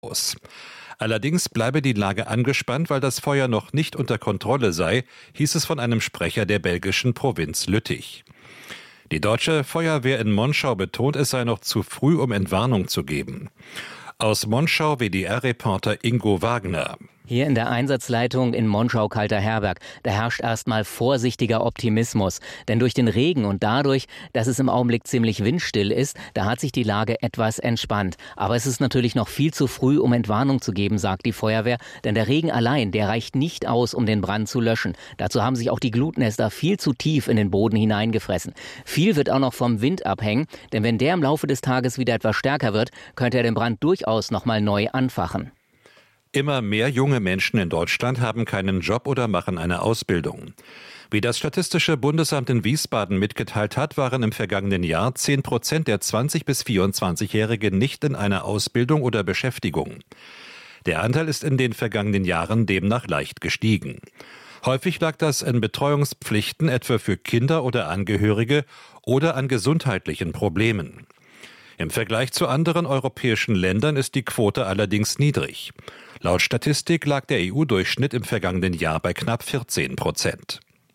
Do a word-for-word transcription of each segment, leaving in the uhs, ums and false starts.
aus. Allerdings bleibe die Lage angespannt, weil das Feuer noch nicht unter Kontrolle sei, hieß es von einem Sprecher der belgischen Provinz Lüttich. Die deutsche Feuerwehr in Monschau betont, es sei noch zu früh, um Entwarnung zu geben. Aus Monschau W D R-Reporter Ingo Wagner. Hier in der Einsatzleitung in Monschau-Kalter-Herberg, da herrscht erstmal vorsichtiger Optimismus. Denn durch den Regen und dadurch, dass es im Augenblick ziemlich windstill ist, da hat sich die Lage etwas entspannt. Aber es ist natürlich noch viel zu früh, um Entwarnung zu geben, sagt die Feuerwehr. Denn der Regen allein, der reicht nicht aus, um den Brand zu löschen. Dazu haben sich auch die Glutnester viel zu tief in den Boden hineingefressen. Viel wird auch noch vom Wind abhängen, denn wenn der im Laufe des Tages wieder etwas stärker wird, könnte er den Brand durchaus nochmal neu anfachen. Immer mehr junge Menschen in Deutschland haben keinen Job oder machen eine Ausbildung. Wie das Statistische Bundesamt in Wiesbaden mitgeteilt hat, waren im vergangenen Jahr zehn Prozent der zwanzig- bis vierundzwanzigjährigen nicht in einer Ausbildung oder Beschäftigung. Der Anteil ist in den vergangenen Jahren demnach leicht gestiegen. Häufig lag das an Betreuungspflichten, etwa für Kinder oder Angehörige, oder an gesundheitlichen Problemen. Im Vergleich zu anderen europäischen Ländern ist die Quote allerdings niedrig. Laut Statistik lag der E U-Durchschnitt im vergangenen Jahr bei knapp vierzehn Prozent.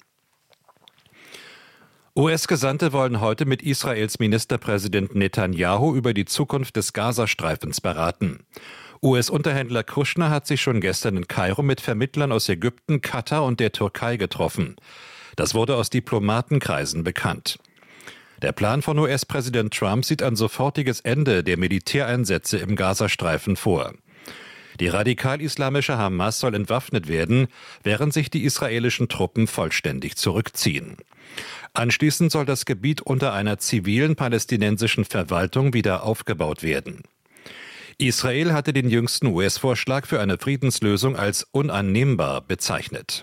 U S-Gesandte wollen heute mit Israels Ministerpräsident Netanyahu über die Zukunft des Gazastreifens beraten. U S-Unterhändler Kushner hat sich schon gestern in Kairo mit Vermittlern aus Ägypten, Katar und der Türkei getroffen. Das wurde aus Diplomatenkreisen bekannt. Der Plan von U S-Präsident Trump sieht ein sofortiges Ende der Militäreinsätze im Gazastreifen vor. Die radikal-islamische Hamas soll entwaffnet werden, während sich die israelischen Truppen vollständig zurückziehen. Anschließend soll das Gebiet unter einer zivilen palästinensischen Verwaltung wieder aufgebaut werden. Israel hatte den jüngsten U S-Vorschlag für eine Friedenslösung als unannehmbar bezeichnet.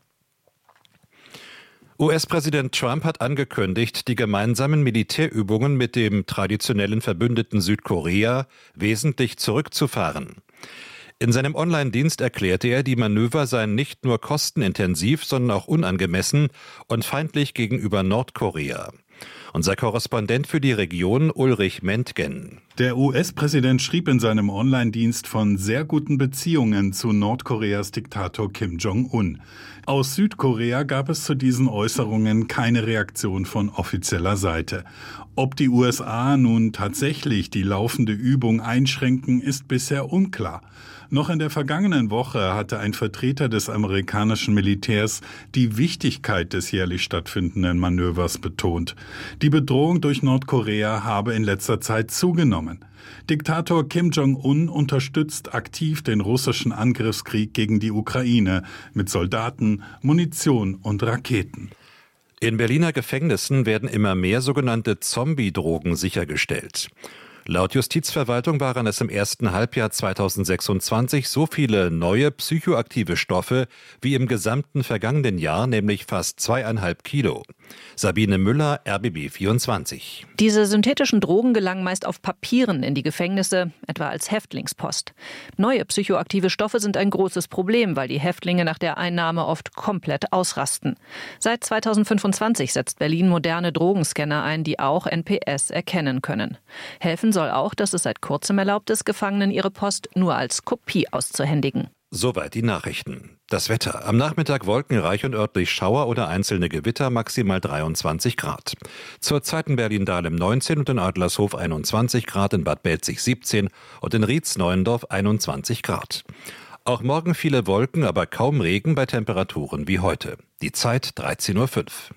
U S-Präsident Trump hat angekündigt, die gemeinsamen Militärübungen mit dem traditionellen Verbündeten Südkorea wesentlich zurückzufahren. In seinem Online-Dienst erklärte er, die Manöver seien nicht nur kostenintensiv, sondern auch unangemessen und feindlich gegenüber Nordkorea. Unser Korrespondent für die Region Ulrich Mentgen. Der U S-Präsident schrieb in seinem Online-Dienst von sehr guten Beziehungen zu Nordkoreas Diktator Kim Jong-un. Aus Südkorea gab es zu diesen Äußerungen keine Reaktion von offizieller Seite. Ob die U S A nun tatsächlich die laufende Übung einschränken, ist bisher unklar. Noch in der vergangenen Woche hatte ein Vertreter des amerikanischen Militärs die Wichtigkeit des jährlich stattfindenden Manövers betont. Die Bedrohung durch Nordkorea habe in letzter Zeit zugenommen. Diktator Kim Jong-un unterstützt aktiv den russischen Angriffskrieg gegen die Ukraine mit Soldaten, Munition und Raketen. In Berliner Gefängnissen werden immer mehr sogenannte Zombie-Drogen sichergestellt. Laut Justizverwaltung waren es im ersten Halbjahr zweitausendsechsundzwanzig so viele neue psychoaktive Stoffe wie im gesamten vergangenen Jahr, nämlich fast zweieinhalb Kilo. Sabine Müller, R B B vierundzwanzig. Diese synthetischen Drogen gelangen meist auf Papieren in die Gefängnisse, etwa als Häftlingspost. Neue psychoaktive Stoffe sind ein großes Problem, weil die Häftlinge nach der Einnahme oft komplett ausrasten. Seit zweitausendfünfundzwanzig setzt Berlin moderne Drogenscanner ein, die auch N P S erkennen können. Helfen soll auch, dass es seit kurzem erlaubt ist, Gefangenen ihre Post nur als Kopie auszuhändigen. Soweit die Nachrichten. Das Wetter. Am Nachmittag wolkenreich und örtlich Schauer oder einzelne Gewitter, maximal dreiundzwanzig Grad. Zurzeit in Berlin-Dahlem neunzehn und in Adlershof einundzwanzig Grad, in Bad Belzig siebzehn und in Rietz-Neuendorf einundzwanzig Grad. Auch morgen viele Wolken, aber kaum Regen bei Temperaturen wie heute. Die Zeit dreizehn Uhr fünf.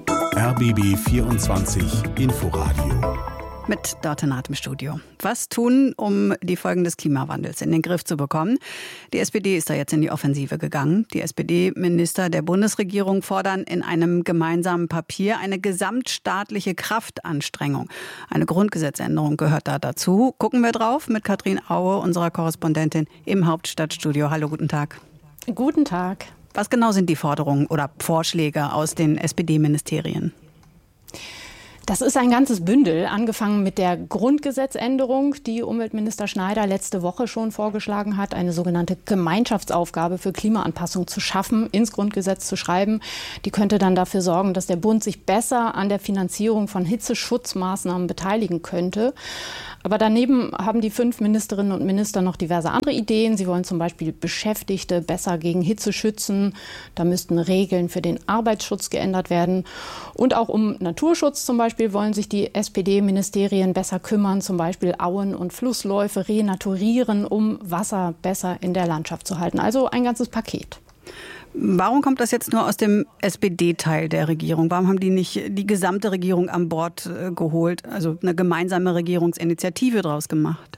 R B B vierundzwanzig Inforadio. Mit Dörte Naht im Studio. Was tun, um die Folgen des Klimawandels in den Griff zu bekommen? Die S P D ist da jetzt in die Offensive gegangen. Die S P D-Minister der Bundesregierung fordern in einem gemeinsamen Papier eine gesamtstaatliche Kraftanstrengung. Eine Grundgesetzänderung gehört da dazu. Gucken wir drauf mit Katrin Aue, unserer Korrespondentin im Hauptstadtstudio. Hallo, guten Tag. Guten Tag. Was genau sind die Forderungen oder Vorschläge aus den S P D-Ministerien? Das ist ein ganzes Bündel, angefangen mit der Grundgesetzänderung, die Umweltminister Schneider letzte Woche schon vorgeschlagen hat, eine sogenannte Gemeinschaftsaufgabe für Klimaanpassung zu schaffen, ins Grundgesetz zu schreiben. Die könnte dann dafür sorgen, dass der Bund sich besser an der Finanzierung von Hitzeschutzmaßnahmen beteiligen könnte. Aber daneben haben die fünf Ministerinnen und Minister noch diverse andere Ideen. Sie wollen zum Beispiel Beschäftigte besser gegen Hitze schützen. Da müssten Regeln für den Arbeitsschutz geändert werden. Und auch um Naturschutz zum Beispiel wollen sich die S P D-Ministerien besser kümmern. Zum Beispiel Auen und Flussläufe renaturieren, um Wasser besser in der Landschaft zu halten. Also ein ganzes Paket. Warum kommt das jetzt nur aus dem S P D-Teil der Regierung? Warum haben die nicht die gesamte Regierung an Bord äh, geholt, also eine gemeinsame Regierungsinitiative draus gemacht?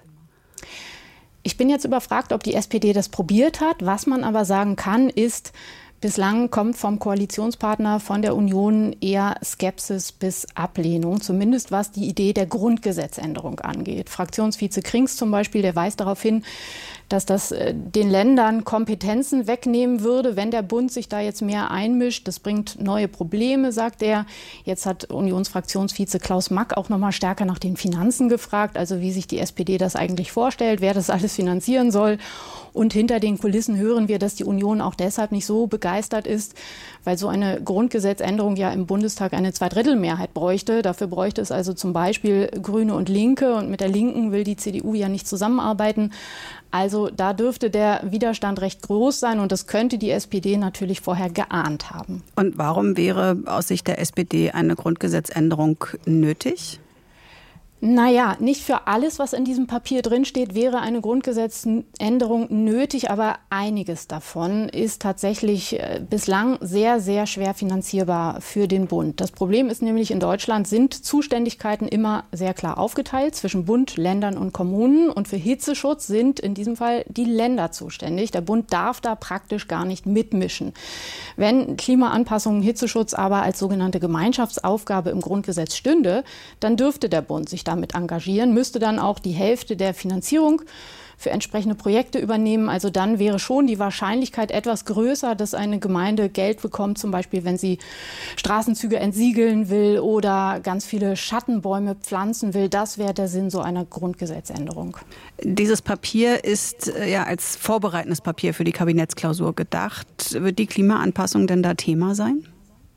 Ich bin jetzt überfragt, ob die S P D das probiert hat. Was man aber sagen kann, ist, bislang kommt vom Koalitionspartner, von der Union eher Skepsis bis Ablehnung, zumindest was die Idee der Grundgesetzänderung angeht. Fraktionsvize Krings zum Beispiel, der weist darauf hin, dass das äh, den Ländern Kompetenzen wegnehmen würde, wenn der Bund sich da jetzt mehr einmischt. Das bringt neue Probleme, sagt er. Jetzt hat Unionsfraktionsvize Klaus Mack auch noch mal stärker nach den Finanzen gefragt, also wie sich die S P D das eigentlich vorstellt, wer das alles finanzieren soll. Und hinter den Kulissen hören wir, dass die Union auch deshalb nicht so begeistert ist, weil so eine Grundgesetzänderung ja im Bundestag eine Zweidrittelmehrheit bräuchte. Dafür bräuchte es also zum Beispiel Grüne und Linke. Und mit der Linken will die C D U ja nicht zusammenarbeiten. Also da dürfte der Widerstand recht groß sein. Und das könnte die S P D natürlich vorher geahnt haben. Und warum wäre aus Sicht der S P D eine Grundgesetzänderung nötig? Naja, nicht für alles, was in diesem Papier drinsteht, wäre eine Grundgesetzänderung nötig, aber einiges davon ist tatsächlich äh, bislang sehr, sehr schwer finanzierbar für den Bund. Das Problem ist nämlich, in Deutschland sind Zuständigkeiten immer sehr klar aufgeteilt zwischen Bund, Ländern und Kommunen. Und für Hitzeschutz sind in diesem Fall die Länder zuständig. Der Bund darf da praktisch gar nicht mitmischen. Wenn Klimaanpassung, Hitzeschutz aber als sogenannte Gemeinschaftsaufgabe im Grundgesetz stünde, dann dürfte der Bund sich da damit engagieren, müsste dann auch die Hälfte der Finanzierung für entsprechende Projekte übernehmen. Also dann wäre schon die Wahrscheinlichkeit etwas größer, dass eine Gemeinde Geld bekommt, zum Beispiel wenn sie Straßenzüge entsiegeln will oder ganz viele Schattenbäume pflanzen will. Das wäre der Sinn so einer Grundgesetzänderung. Dieses Papier ist ja als vorbereitendes Papier für die Kabinettsklausur gedacht. Wird die Klimaanpassung denn da Thema sein?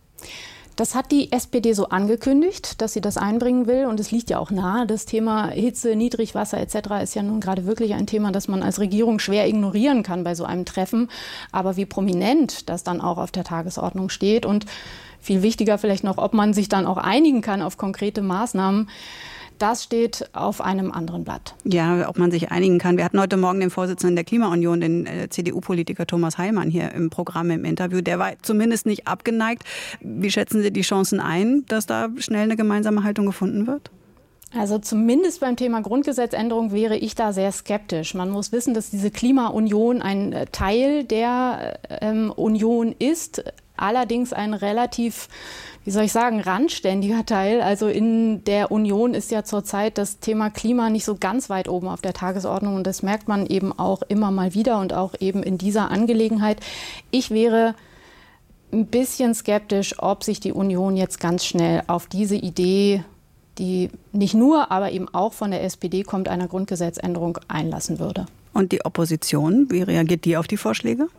Das hat die S P D so angekündigt, dass sie das einbringen will. Und es liegt ja auch nahe. Das Thema Hitze, Niedrigwasser et cetera ist ja nun gerade wirklich ein Thema, das man als Regierung schwer ignorieren kann bei so einem Treffen. Aber wie prominent das dann auch auf der Tagesordnung steht und viel wichtiger vielleicht noch, ob man sich dann auch einigen kann auf konkrete Maßnahmen, das steht auf einem anderen Blatt. Ja, ob man sich einigen kann. Wir hatten heute Morgen den Vorsitzenden der Klimaunion, den äh, C D U-Politiker Thomas Heilmann, hier im Programm im Interview. Der war zumindest nicht abgeneigt. Wie schätzen Sie die Chancen ein, dass da schnell eine gemeinsame Haltung gefunden wird? Also zumindest beim Thema Grundgesetzänderung wäre ich da sehr skeptisch. Man muss wissen, dass diese Klimaunion ein Teil der ähm, Union ist, allerdings ein relativ, wie soll ich sagen, randständiger Teil. Also in der Union ist ja zurzeit das Thema Klima nicht so ganz weit oben auf der Tagesordnung. Und das merkt man eben auch immer mal wieder und auch eben in dieser Angelegenheit. Ich wäre ein bisschen skeptisch, ob sich die Union jetzt ganz schnell auf diese Idee, die nicht nur, aber eben auch von der S P D kommt, einer Grundgesetzänderung einlassen würde. Und die Opposition, wie reagiert die auf die Vorschläge?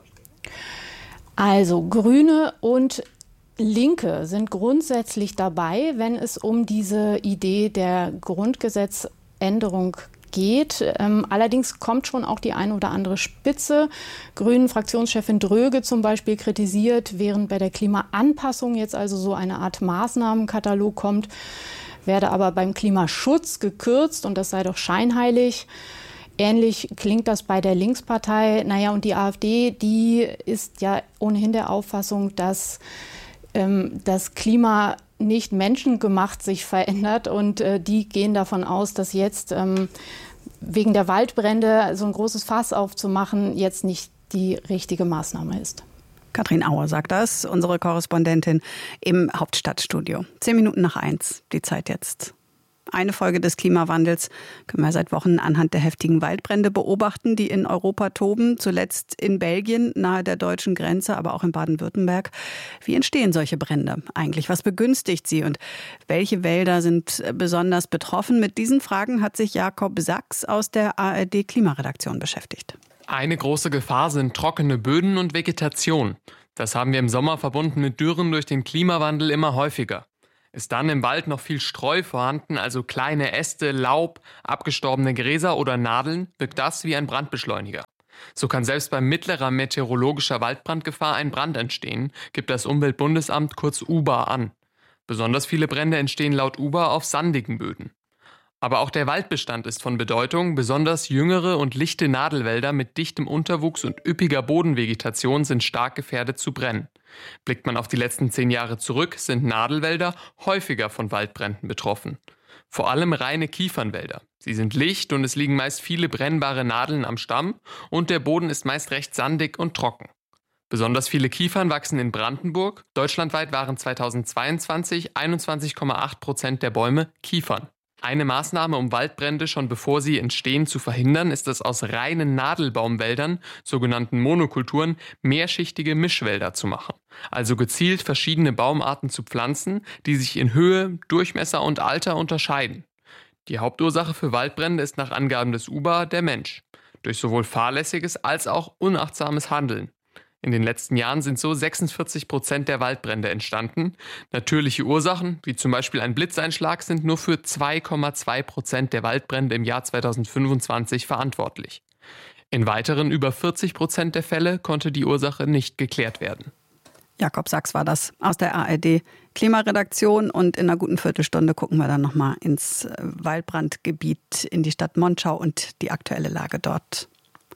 Also Grüne und Linke sind grundsätzlich dabei, wenn es um diese Idee der Grundgesetzänderung geht. Ähm, allerdings kommt schon auch die eine oder andere Spitze. Grünen-Fraktionschefin Dröge zum Beispiel kritisiert, während bei der Klimaanpassung jetzt also so eine Art Maßnahmenkatalog kommt, werde aber beim Klimaschutz gekürzt und das sei doch scheinheilig. Ähnlich klingt das bei der Linkspartei. Naja, und die AfD, die ist ja ohnehin der Auffassung, dass ähm, das Klima nicht menschengemacht sich verändert. Und äh, die gehen davon aus, dass jetzt ähm, wegen der Waldbrände so ein großes Fass aufzumachen jetzt nicht die richtige Maßnahme ist. Katrin Auer sagt das, unsere Korrespondentin im Hauptstadtstudio. Zehn Minuten nach eins, die Zeit jetzt Eine Folge des Klimawandels können wir seit Wochen anhand der heftigen Waldbrände beobachten, die in Europa toben. Zuletzt in Belgien, nahe der deutschen Grenze, aber auch in Baden-Württemberg. Wie entstehen solche Brände eigentlich? Was begünstigt sie? Und welche Wälder sind besonders betroffen? Mit diesen Fragen hat sich Jakob Sachs aus der A R D-Klimaredaktion beschäftigt. Eine große Gefahr sind trockene Böden und Vegetation. Das haben wir im Sommer verbunden mit Dürren durch den Klimawandel immer häufiger. Ist dann im Wald noch viel Streu vorhanden, also kleine Äste, Laub, abgestorbene Gräser oder Nadeln, wirkt das wie ein Brandbeschleuniger. So kann selbst bei mittlerer meteorologischer Waldbrandgefahr ein Brand entstehen, gibt das Umweltbundesamt kurz U B A an. Besonders viele Brände entstehen laut U B A auf sandigen Böden. Aber auch der Waldbestand ist von Bedeutung. Besonders jüngere und lichte Nadelwälder mit dichtem Unterwuchs und üppiger Bodenvegetation sind stark gefährdet zu brennen. Blickt man auf die letzten zehn Jahre zurück, sind Nadelwälder häufiger von Waldbränden betroffen. Vor allem reine Kiefernwälder. Sie sind licht und es liegen meist viele brennbare Nadeln am Stamm und der Boden ist meist recht sandig und trocken. Besonders viele Kiefern wachsen in Brandenburg. Deutschlandweit waren zweitausendzweiundzwanzig einundzwanzig Komma acht Prozent der Bäume Kiefern. Eine Maßnahme, um Waldbrände schon bevor sie entstehen zu verhindern, ist es aus reinen Nadelbaumwäldern, sogenannten Monokulturen, mehrschichtige Mischwälder zu machen. Also gezielt verschiedene Baumarten zu pflanzen, die sich in Höhe, Durchmesser und Alter unterscheiden. Die Hauptursache für Waldbrände ist nach Angaben des U B A der Mensch, durch sowohl fahrlässiges als auch unachtsames Handeln. In den letzten Jahren sind so sechsundvierzig Prozent der Waldbrände entstanden. Natürliche Ursachen, wie zum Beispiel ein Blitzeinschlag, sind nur für zwei Komma zwei Prozent der Waldbrände im Jahr zweitausendfünfundzwanzig verantwortlich. In weiteren über vierzig Prozent der Fälle konnte die Ursache nicht geklärt werden. Jakob Sachs war das aus der A R D-Klimaredaktion. Und in einer guten Viertelstunde gucken wir dann nochmal ins Waldbrandgebiet, in die Stadt Monschau und die aktuelle Lage dort.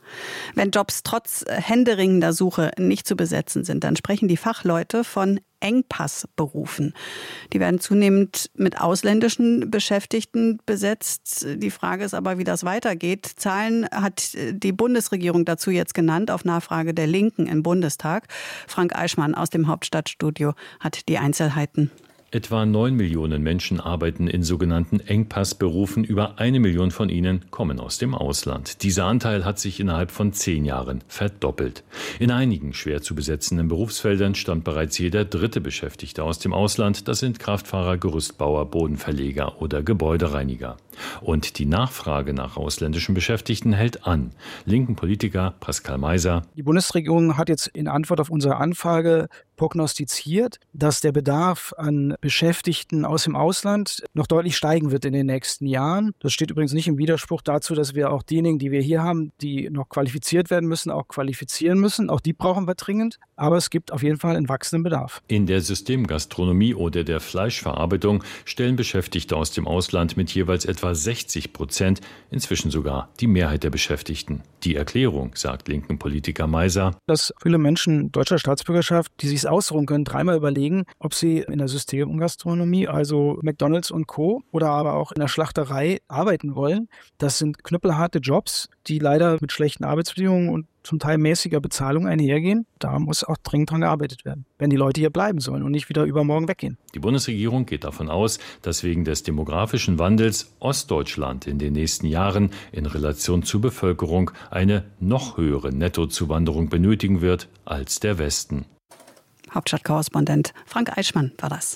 Wenn Jobs trotz händeringender Suche nicht zu besetzen sind, dann sprechen die Fachleute von Engpassberufen. Die werden zunehmend mit ausländischen Beschäftigten besetzt. Die Frage ist aber, wie das weitergeht. Zahlen hat die Bundesregierung dazu jetzt genannt, auf Nachfrage der Linken im Bundestag. Frank Eichmann aus dem Hauptstadtstudio hat die Einzelheiten. Etwa neun Millionen Menschen arbeiten in sogenannten Engpassberufen. Über eine Million von ihnen kommen aus dem Ausland. Dieser Anteil hat sich innerhalb von zehn Jahren verdoppelt. In einigen schwer zu besetzenden Berufsfeldern stammt bereits jeder dritte Beschäftigte aus dem Ausland. Das sind Kraftfahrer, Gerüstbauer, Bodenverleger oder Gebäudereiniger. Und die Nachfrage nach ausländischen Beschäftigten hält an. Linken Politiker Pascal Meiser. Die Bundesregierung hat jetzt in Antwort auf unsere Anfrage prognostiziert, dass der Bedarf an Beschäftigten aus dem Ausland noch deutlich steigen wird in den nächsten Jahren. Das steht übrigens nicht im Widerspruch dazu, dass wir auch diejenigen, die wir hier haben, die noch qualifiziert werden müssen, auch qualifizieren müssen. Auch die brauchen wir dringend. Aber es gibt auf jeden Fall einen wachsenden Bedarf. In der Systemgastronomie oder der Fleischverarbeitung stellen Beschäftigte aus dem Ausland mit jeweils etwa sechzig Prozent inzwischen sogar die Mehrheit der Beschäftigten. Die Erklärung, sagt linken Politiker Meiser, dass viele Menschen deutscher Staatsbürgerschaft, die sich ausruhen können, dreimal überlegen, ob sie in der Systemgastronomie, also McDonald's und Co. oder aber auch in der Schlachterei arbeiten wollen. Das sind knüppelharte Jobs, die leider mit schlechten Arbeitsbedingungen und zum Teil mäßiger Bezahlung einhergehen. Da muss auch dringend dran gearbeitet werden, wenn die Leute hier bleiben sollen und nicht wieder übermorgen weggehen. Die Bundesregierung geht davon aus, dass wegen des demografischen Wandels Ostdeutschland in den nächsten Jahren in Relation zur Bevölkerung eine noch höhere Nettozuwanderung benötigen wird als der Westen. Hauptstadtkorrespondent Frank Eichmann war das.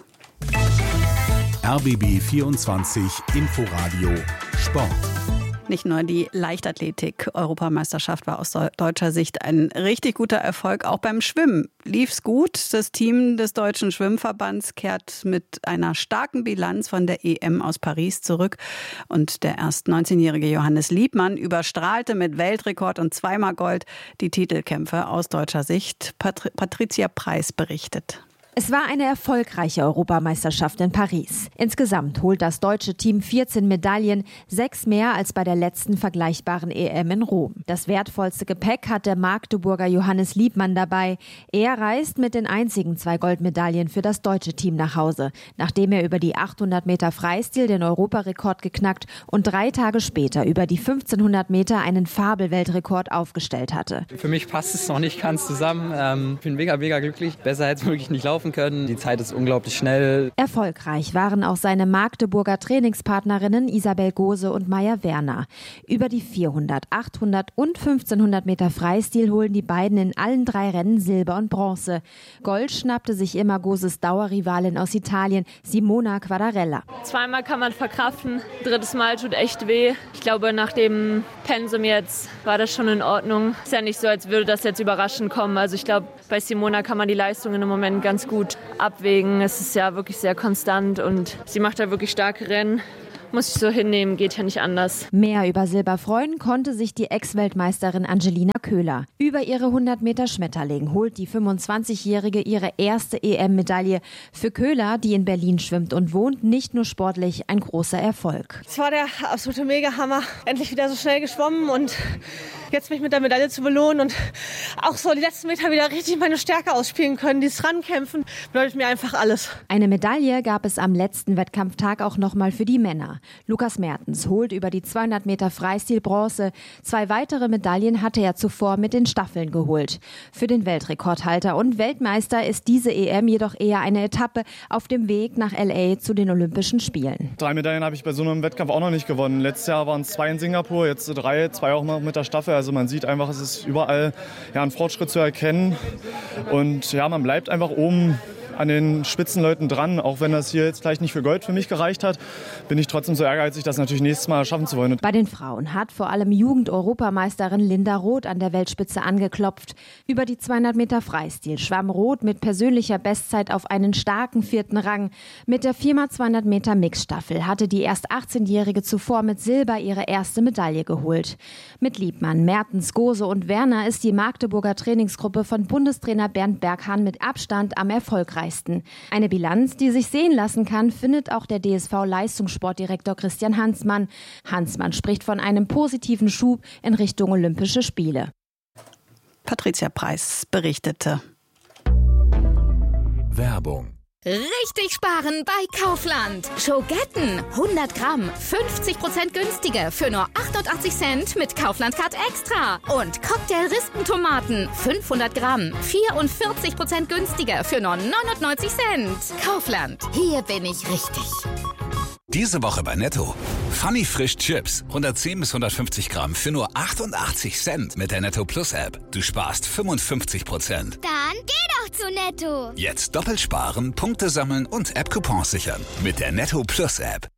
R B B vierundzwanzig Inforadio Sport. Nicht nur die Leichtathletik-Europameisterschaft war aus deutscher Sicht ein richtig guter Erfolg. Auch beim Schwimmen lief's gut. Das Team des Deutschen Schwimmverbands kehrt mit einer starken Bilanz von der E M aus Paris zurück. Und der erst neunzehnjährige Johannes Liebmann überstrahlte mit Weltrekord und zweimal Gold die Titelkämpfe aus deutscher Sicht. Patri- Patricia Preis berichtet. Es war eine erfolgreiche Europameisterschaft in Paris. Insgesamt holt das deutsche Team vierzehn Medaillen, sechs mehr als bei der letzten vergleichbaren E M in Rom. Das wertvollste Gepäck hat der Magdeburger Johannes Liebmann dabei. Er reist mit den einzigen zwei Goldmedaillen für das deutsche Team nach Hause, nachdem er über die achthundert Meter Freistil den Europarekord geknackt und drei Tage später über die fünfzehnhundert Meter einen Fabelweltrekord aufgestellt hatte. Für mich passt es noch nicht ganz zusammen. Ich bin mega, mega glücklich. Besser hätte es wirklich nicht laufen schaffen können. Die Zeit ist unglaublich schnell. Erfolgreich waren auch seine Magdeburger Trainingspartnerinnen Isabel Gose und Maja Werner. Über die vierhundert, achthundert und fünfzehnhundert Meter Freistil holen die beiden in allen drei Rennen Silber und Bronze. Gold schnappte sich immer Goses Dauerrivalin aus Italien, Simona Quadarella. Zweimal kann man verkraften, drittes Mal tut echt weh. Ich glaube, nach dem Pensum jetzt war das schon in Ordnung. Ist ja nicht so, als würde das jetzt überraschend kommen. Also ich glaube, bei Simona kann man die Leistungen im Moment ganz gut abwägen. Es ist ja wirklich sehr konstant und sie macht da wirklich starke Rennen. Muss ich so hinnehmen, geht ja nicht anders. Mehr über Silber freuen konnte sich die Ex-Weltmeisterin Angelina Köhler. Über ihre hundert Meter Schmetterling holt die fünfundzwanzigjährige ihre erste E M-Medaille. Für Köhler, die in Berlin schwimmt und wohnt, nicht nur sportlich ein großer Erfolg. Es war der absolute Mega-Hammer. Endlich wieder so schnell geschwommen und jetzt mich mit der Medaille zu belohnen und auch so die letzten Meter wieder richtig meine Stärke ausspielen können. Dieses Rankämpfen bedeutet mir einfach alles. Eine Medaille gab es am letzten Wettkampftag auch nochmal für die Männer. Lukas Mertens holt über die zweihundert Meter Freistil Bronze. Zwei weitere Medaillen hatte er zuvor mit den Staffeln geholt. Für den Weltrekordhalter und Weltmeister ist diese E M jedoch eher eine Etappe auf dem Weg nach L A zu den Olympischen Spielen. Drei Medaillen habe ich bei so einem Wettkampf auch noch nicht gewonnen. Letztes Jahr waren es zwei in Singapur, jetzt drei, zwei auch noch mit der Staffel. Also man sieht einfach, es ist überall ja, ein Fortschritt zu erkennen. Und ja, man bleibt einfach oben an den Spitzenleuten dran. Auch wenn das hier jetzt vielleicht nicht für Gold für mich gereicht hat, bin ich trotzdem so ehrgeizig, das natürlich nächstes Mal schaffen zu wollen. Bei den Frauen hat vor allem Jugend-Europameisterin Linda Roth an der Weltspitze angeklopft. Über die zweihundert Meter Freistil schwamm Roth mit persönlicher Bestzeit auf einen starken vierten Rang. Mit der vier mal zweihundert Meter Mixstaffel hatte die erst achtzehnjährige zuvor mit Silber ihre erste Medaille geholt. Mit Liebmann, Mertens, Gose und Werner ist die Magdeburger Trainingsgruppe von Bundestrainer Bernd Berghahn mit Abstand am erfolgreichsten. Eine Bilanz, die sich sehen lassen kann, findet auch der D S V-Leistungssportdirektor Christian Hansmann. Hansmann spricht von einem positiven Schub in Richtung Olympische Spiele. Patricia Preis berichtete. Werbung. Richtig sparen bei Kaufland. Schogetten hundert Gramm, fünfzig Prozent günstiger für nur achtundachtzig Cent mit Kaufland Card Extra. Und Cocktail-Rispentomaten fünfhundert Gramm, vierundvierzig Prozent günstiger für nur neunundneunzig Cent. Kaufland, hier bin ich richtig. Diese Woche bei Netto. Funny Frisch Chips. hundertzehn bis hundertfünfzig Gramm für nur achtundachtzig Cent mit der Netto Plus App. Du sparst fünfundfünfzig Prozent. Dann geh doch zu Netto. Jetzt doppelt sparen, Punkte sammeln und App-Coupons sichern. Mit der Netto Plus App.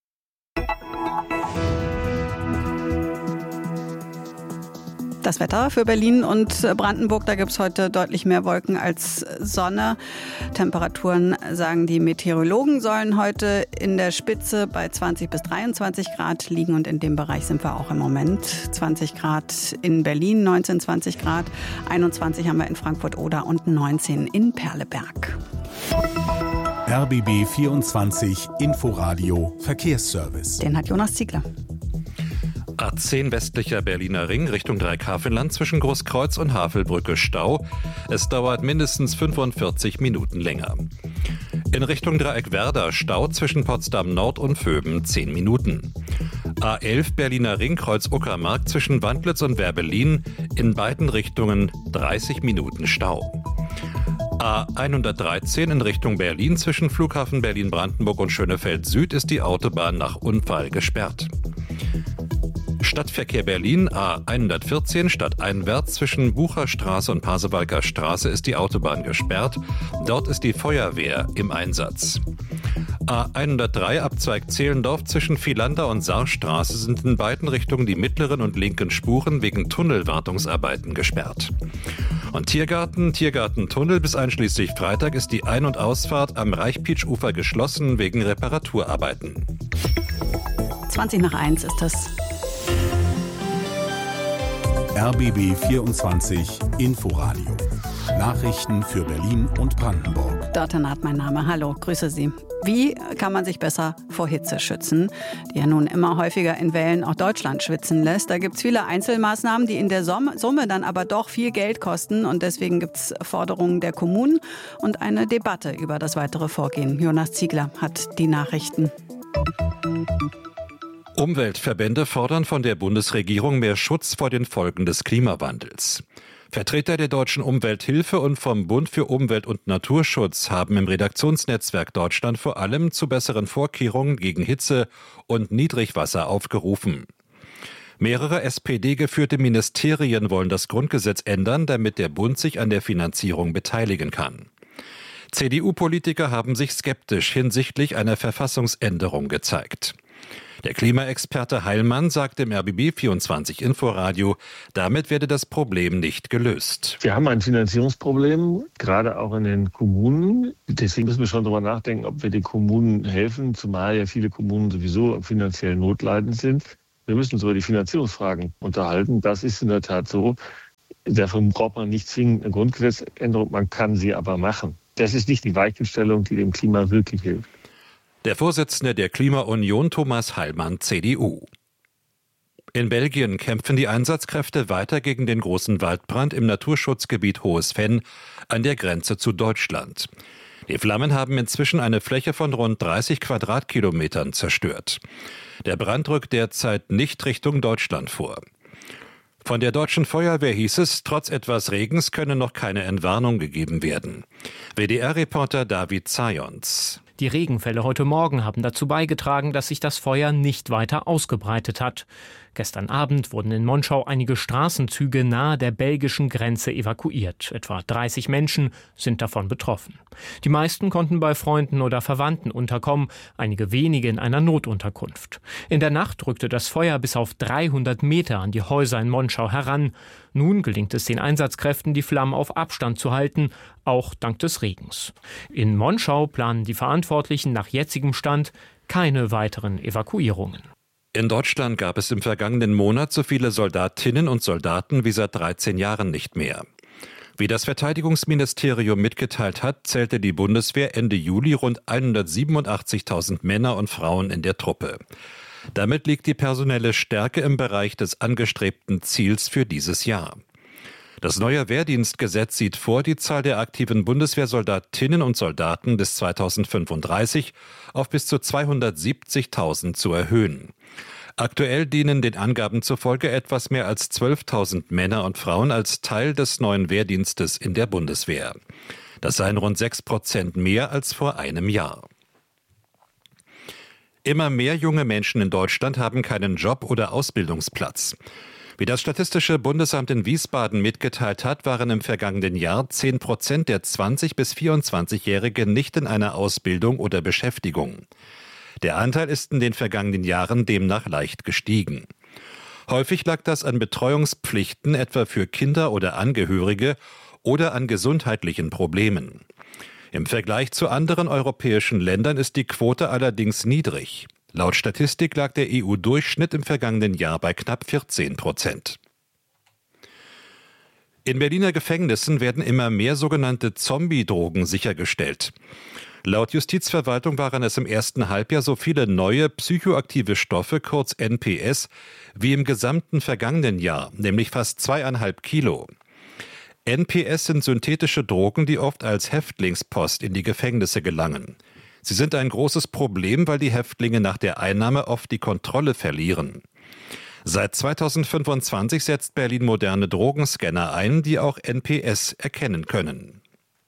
Das Wetter für Berlin und Brandenburg, da gibt es heute deutlich mehr Wolken als Sonne. Temperaturen, sagen die Meteorologen, sollen heute in der Spitze bei zwanzig bis dreiundzwanzig Grad liegen. Und in dem Bereich sind wir auch im Moment. zwanzig Grad in Berlin, neunzehn, zwanzig Grad. einundzwanzig haben wir in Frankfurt-Oder und neunzehn in Perleberg. R B B vierundzwanzig Inforadio Verkehrsservice. Den hat Jonas Ziegler. A zehn westlicher Berliner Ring Richtung Dreieckhavenland zwischen Großkreuz und Havelbrücke Stau. Es dauert mindestens fünfundvierzig Minuten länger. In Richtung Dreieck-Werder Stau zwischen Potsdam Nord und Vöben zehn Minuten. A elf Berliner Ring Kreuz Uckermark zwischen Wandlitz und Werbelin in beiden Richtungen dreißig Minuten Stau. A hundertdreizehn in Richtung Berlin zwischen Flughafen Berlin-Brandenburg und Schönefeld Süd ist die Autobahn nach Unfall gesperrt. Stadtverkehr Berlin A hundertvierzehn stadteinwärts zwischen Bucherstraße und Pasewalker Straße ist die Autobahn gesperrt. Dort ist die Feuerwehr im Einsatz. A hundertdrei Abzweig Zehlendorf zwischen Vielander und Saarstraße sind in beiden Richtungen die mittleren und linken Spuren wegen Tunnelwartungsarbeiten gesperrt. Und Tiergarten, Tiergartentunnel bis einschließlich Freitag ist die Ein- und Ausfahrt am Reichpietsch-Ufer geschlossen wegen Reparaturarbeiten. zwanzig nach eins ist das. R B B vierundzwanzig Inforadio. Nachrichten für Berlin und Brandenburg. Dörte Naht, mein Name. Hallo, grüße Sie. Wie kann man sich besser vor Hitze schützen, die ja nun immer häufiger in Wellen auch Deutschland schwitzen lässt? Da gibt es viele Einzelmaßnahmen, die in der Summe dann aber doch viel Geld kosten. Und deswegen gibt es Forderungen der Kommunen und eine Debatte über das weitere Vorgehen. Jonas Ziegler hat die Nachrichten. Umweltverbände fordern von der Bundesregierung mehr Schutz vor den Folgen des Klimawandels. Vertreter der Deutschen Umwelthilfe und vom Bund für Umwelt und Naturschutz haben im Redaktionsnetzwerk Deutschland vor allem zu besseren Vorkehrungen gegen Hitze und Niedrigwasser aufgerufen. Mehrere S P D-geführte Ministerien wollen das Grundgesetz ändern, damit der Bund sich an der Finanzierung beteiligen kann. C D U-Politiker haben sich skeptisch hinsichtlich einer Verfassungsänderung gezeigt. Der Klimaexperte Heilmann sagte im R B B vierundzwanzig Inforadio, damit werde das Problem nicht gelöst. Wir haben ein Finanzierungsproblem, gerade auch in den Kommunen. Deswegen müssen wir schon darüber nachdenken, ob wir den Kommunen helfen, zumal ja viele Kommunen sowieso finanziell notleidend sind. Wir müssen uns über die Finanzierungsfragen unterhalten. Das ist in der Tat so. Dafür braucht man nicht zwingend eine Grundgesetzänderung, man kann sie aber machen. Das ist nicht die Weichenstellung, die dem Klima wirklich hilft. Der Vorsitzende der Klimaunion Thomas Heilmann, C D U. In Belgien kämpfen die Einsatzkräfte weiter gegen den großen Waldbrand im Naturschutzgebiet Hohes Venn an der Grenze zu Deutschland. Die Flammen haben inzwischen eine Fläche von rund dreißig Quadratkilometern zerstört. Der Brand rückt derzeit nicht Richtung Deutschland vor. Von der deutschen Feuerwehr hieß es, trotz etwas Regens könne noch keine Entwarnung gegeben werden. W D R-Reporter David Zajons. Die Regenfälle heute Morgen haben dazu beigetragen, dass sich das Feuer nicht weiter ausgebreitet hat. Gestern Abend wurden in Monschau einige Straßenzüge nahe der belgischen Grenze evakuiert. Etwa dreißig Menschen sind davon betroffen. Die meisten konnten bei Freunden oder Verwandten unterkommen, einige wenige in einer Notunterkunft. In der Nacht rückte das Feuer bis auf dreihundert Meter an die Häuser in Monschau heran. Nun gelingt es den Einsatzkräften, die Flammen auf Abstand zu halten, auch dank des Regens. In Monschau planen die Verantwortlichen nach jetzigem Stand keine weiteren Evakuierungen. In Deutschland gab es im vergangenen Monat so viele Soldatinnen und Soldaten wie seit dreizehn Jahren nicht mehr. Wie das Verteidigungsministerium mitgeteilt hat, zählte die Bundeswehr Ende Juli rund hundertsiebenundachtzigtausend Männer und Frauen in der Truppe. Damit liegt die personelle Stärke im Bereich des angestrebten Ziels für dieses Jahr. Das neue Wehrdienstgesetz sieht vor, die Zahl der aktiven Bundeswehrsoldatinnen und Soldaten bis zweitausendfünfunddreißig auf bis zu zweihundertsiebzigtausend zu erhöhen. Aktuell dienen den Angaben zufolge etwas mehr als zwölftausend Männer und Frauen als Teil des neuen Wehrdienstes in der Bundeswehr. Das seien rund sechs Prozent mehr als vor einem Jahr. Immer mehr junge Menschen in Deutschland haben keinen Job oder Ausbildungsplatz. Wie das Statistische Bundesamt in Wiesbaden mitgeteilt hat, waren im vergangenen Jahr zehn Prozent der zwanzig- bis vierundzwanzigjährigen nicht in einer Ausbildung oder Beschäftigung. Der Anteil ist in den vergangenen Jahren demnach leicht gestiegen. Häufig lag das an Betreuungspflichten, etwa für Kinder oder Angehörige, oder an gesundheitlichen Problemen. Im Vergleich zu anderen europäischen Ländern ist die Quote allerdings niedrig. Laut Statistik lag der E U-Durchschnitt im vergangenen Jahr bei knapp vierzehn Prozent. In Berliner Gefängnissen werden immer mehr sogenannte Zombie-Drogen sichergestellt. Laut Justizverwaltung waren es im ersten Halbjahr so viele neue psychoaktive Stoffe, kurz N P S, wie im gesamten vergangenen Jahr, nämlich fast zweieinhalb Kilo. N P S sind synthetische Drogen, die oft als Häftlingspost in die Gefängnisse gelangen. Sie sind ein großes Problem, weil die Häftlinge nach der Einnahme oft die Kontrolle verlieren. Seit zweitausendfünfundzwanzig setzt Berlin moderne Drogenscanner ein, die auch N P S erkennen können.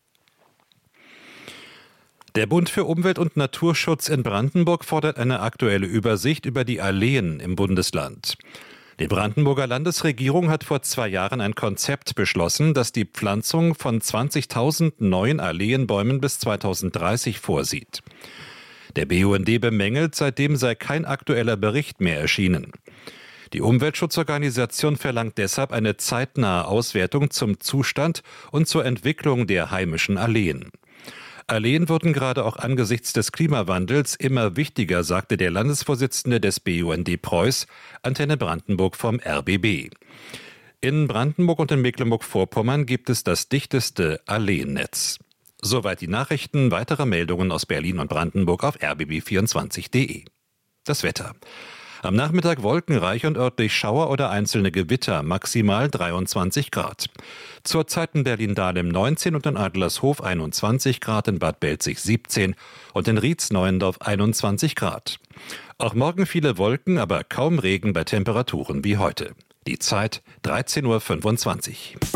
Der Bund für Umwelt und Naturschutz in Brandenburg fordert eine aktuelle Übersicht über die Alleen im Bundesland. Die Brandenburger Landesregierung hat vor zwei Jahren ein Konzept beschlossen, das die Pflanzung von zwanzigtausend neuen Alleenbäumen bis zweitausenddreißig vorsieht. Der B U N D bemängelt, seitdem sei kein aktueller Bericht mehr erschienen. Die Umweltschutzorganisation verlangt deshalb eine zeitnahe Auswertung zum Zustand und zur Entwicklung der heimischen Alleen. Alleen würden gerade auch angesichts des Klimawandels immer wichtiger, sagte der Landesvorsitzende des B U N D Preuß, Antenne Brandenburg vom R B B. In Brandenburg und in Mecklenburg-Vorpommern gibt es das dichteste Alleennetz. Soweit die Nachrichten, weitere Meldungen aus Berlin und Brandenburg auf r b b vierundzwanzig punkt d e. Das Wetter. Am Nachmittag wolkenreich und örtlich Schauer oder einzelne Gewitter, maximal dreiundzwanzig Grad. Zurzeit in Berlin-Dahlem neunzehn und in Adlershof einundzwanzig Grad, in Bad Belzig siebzehn und in Rietz-Neuendorf einundzwanzig Grad. Auch morgen viele Wolken, aber kaum Regen bei Temperaturen wie heute. Die Zeit dreizehn Uhr fünfundzwanzig.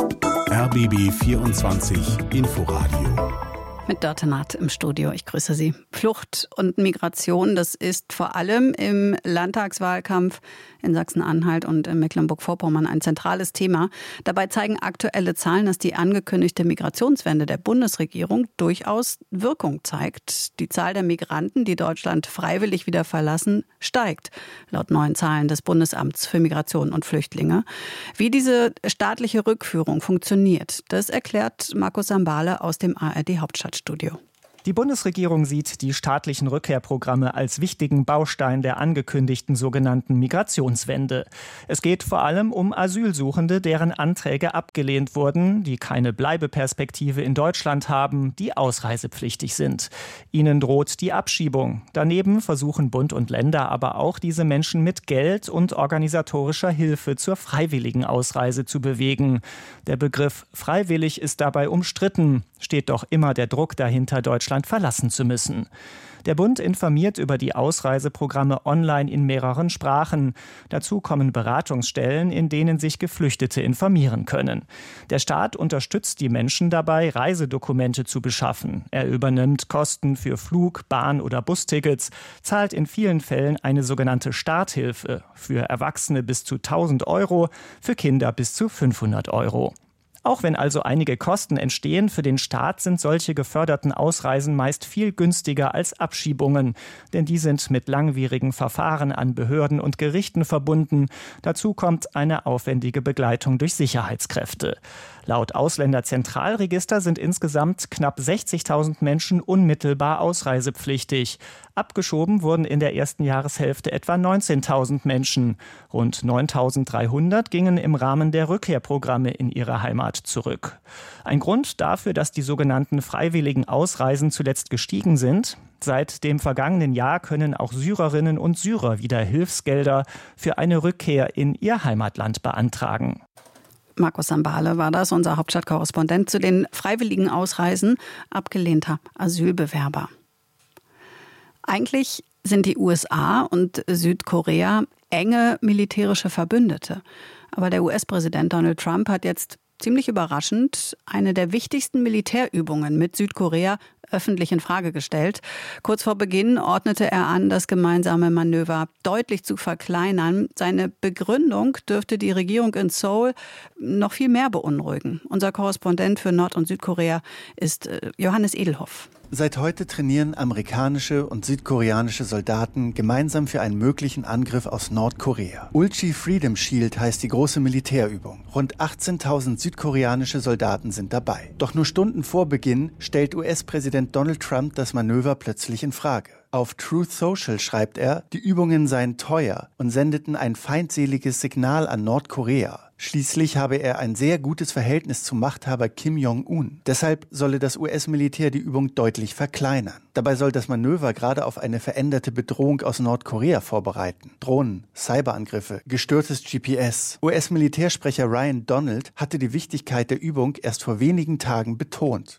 R B B vierundzwanzig Inforadio. Mit Dörte Naht im Studio. Ich grüße Sie. Flucht und Migration, das ist vor allem im Landtagswahlkampf in Sachsen-Anhalt und in Mecklenburg-Vorpommern ein zentrales Thema. Dabei zeigen aktuelle Zahlen, dass die angekündigte Migrationswende der Bundesregierung durchaus Wirkung zeigt. Die Zahl der Migranten, die Deutschland freiwillig wieder verlassen, steigt, laut neuen Zahlen des Bundesamts für Migration und Flüchtlinge. Wie diese staatliche Rückführung funktioniert, das erklärt Markus Sambale aus dem A R D-Hauptstadtstudio. Die Bundesregierung sieht die staatlichen Rückkehrprogramme als wichtigen Baustein der angekündigten sogenannten Migrationswende. Es geht vor allem um Asylsuchende, deren Anträge abgelehnt wurden, die keine Bleibeperspektive in Deutschland haben, die ausreisepflichtig sind. Ihnen droht die Abschiebung. Daneben versuchen Bund und Länder aber auch, diese Menschen mit Geld und organisatorischer Hilfe zur freiwilligen Ausreise zu bewegen. Der Begriff freiwillig ist dabei umstritten, steht doch immer der Druck dahinter, Deutschland verlassen zu müssen. Der Bund informiert über die Ausreiseprogramme online in mehreren Sprachen. Dazu kommen Beratungsstellen, in denen sich Geflüchtete informieren können. Der Staat unterstützt die Menschen dabei, Reisedokumente zu beschaffen. Er übernimmt Kosten für Flug-, Bahn- oder Bustickets, zahlt in vielen Fällen eine sogenannte Starthilfe für Erwachsene bis zu tausend Euro, für Kinder bis zu fünfhundert Euro. Auch wenn also einige Kosten entstehen, für den Staat sind solche geförderten Ausreisen meist viel günstiger als Abschiebungen. Denn die sind mit langwierigen Verfahren an Behörden und Gerichten verbunden. Dazu kommt eine aufwendige Begleitung durch Sicherheitskräfte. Laut Ausländerzentralregister sind insgesamt knapp sechzigtausend Menschen unmittelbar ausreisepflichtig. Abgeschoben wurden in der ersten Jahreshälfte etwa neunzehntausend Menschen. Rund neuntausenddreihundert gingen im Rahmen der Rückkehrprogramme in ihre Heimat zurück. Ein Grund dafür, dass die sogenannten freiwilligen Ausreisen zuletzt gestiegen sind: Seit dem vergangenen Jahr können auch Syrerinnen und Syrer wieder Hilfsgelder für eine Rückkehr in ihr Heimatland beantragen. Markus Sambale war das, unser Hauptstadtkorrespondent zu den freiwilligen Ausreisen abgelehnter Asylbewerber. Eigentlich sind die U S A und Südkorea enge militärische Verbündete. Aber der U S-Präsident Donald Trump hat jetzt ziemlich überraschend eine der wichtigsten Militärübungen mit Südkorea öffentlich in Frage gestellt. Kurz vor Beginn ordnete er an, das gemeinsame Manöver deutlich zu verkleinern. Seine Begründung dürfte die Regierung in Seoul noch viel mehr beunruhigen. Unser Korrespondent für Nord- und Südkorea ist Johannes Edelhoff. Seit heute trainieren amerikanische und südkoreanische Soldaten gemeinsam für einen möglichen Angriff aus Nordkorea. Ulchi Freedom Shield heißt die große Militärübung. Rund achtzehntausend südkoreanische Soldaten sind dabei. Doch nur Stunden vor Beginn stellt U S-Präsident Donald Trump das Manöver plötzlich in Frage. Auf Truth Social schreibt er, die Übungen seien teuer und sendeten ein feindseliges Signal an Nordkorea. Schließlich habe er ein sehr gutes Verhältnis zum Machthaber Kim Jong-un. Deshalb solle das U S-Militär die Übung deutlich verkleinern. Dabei soll das Manöver gerade auf eine veränderte Bedrohung aus Nordkorea vorbereiten. Drohnen, Cyberangriffe, gestörtes G P S. U S-Militärsprecher Ryan Donald hatte die Wichtigkeit der Übung erst vor wenigen Tagen betont.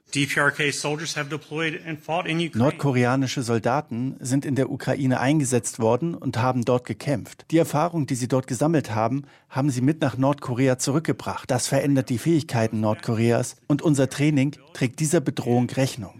Nordkoreanische Soldaten sind in der Ukraine eingesetzt worden und haben dort gekämpft. Die Erfahrung, die sie dort gesammelt haben, haben sie mit nach Nordkorea zurückgebracht. Das verändert die Fähigkeiten Nordkoreas und unser Training trägt dieser Bedrohung Rechnung.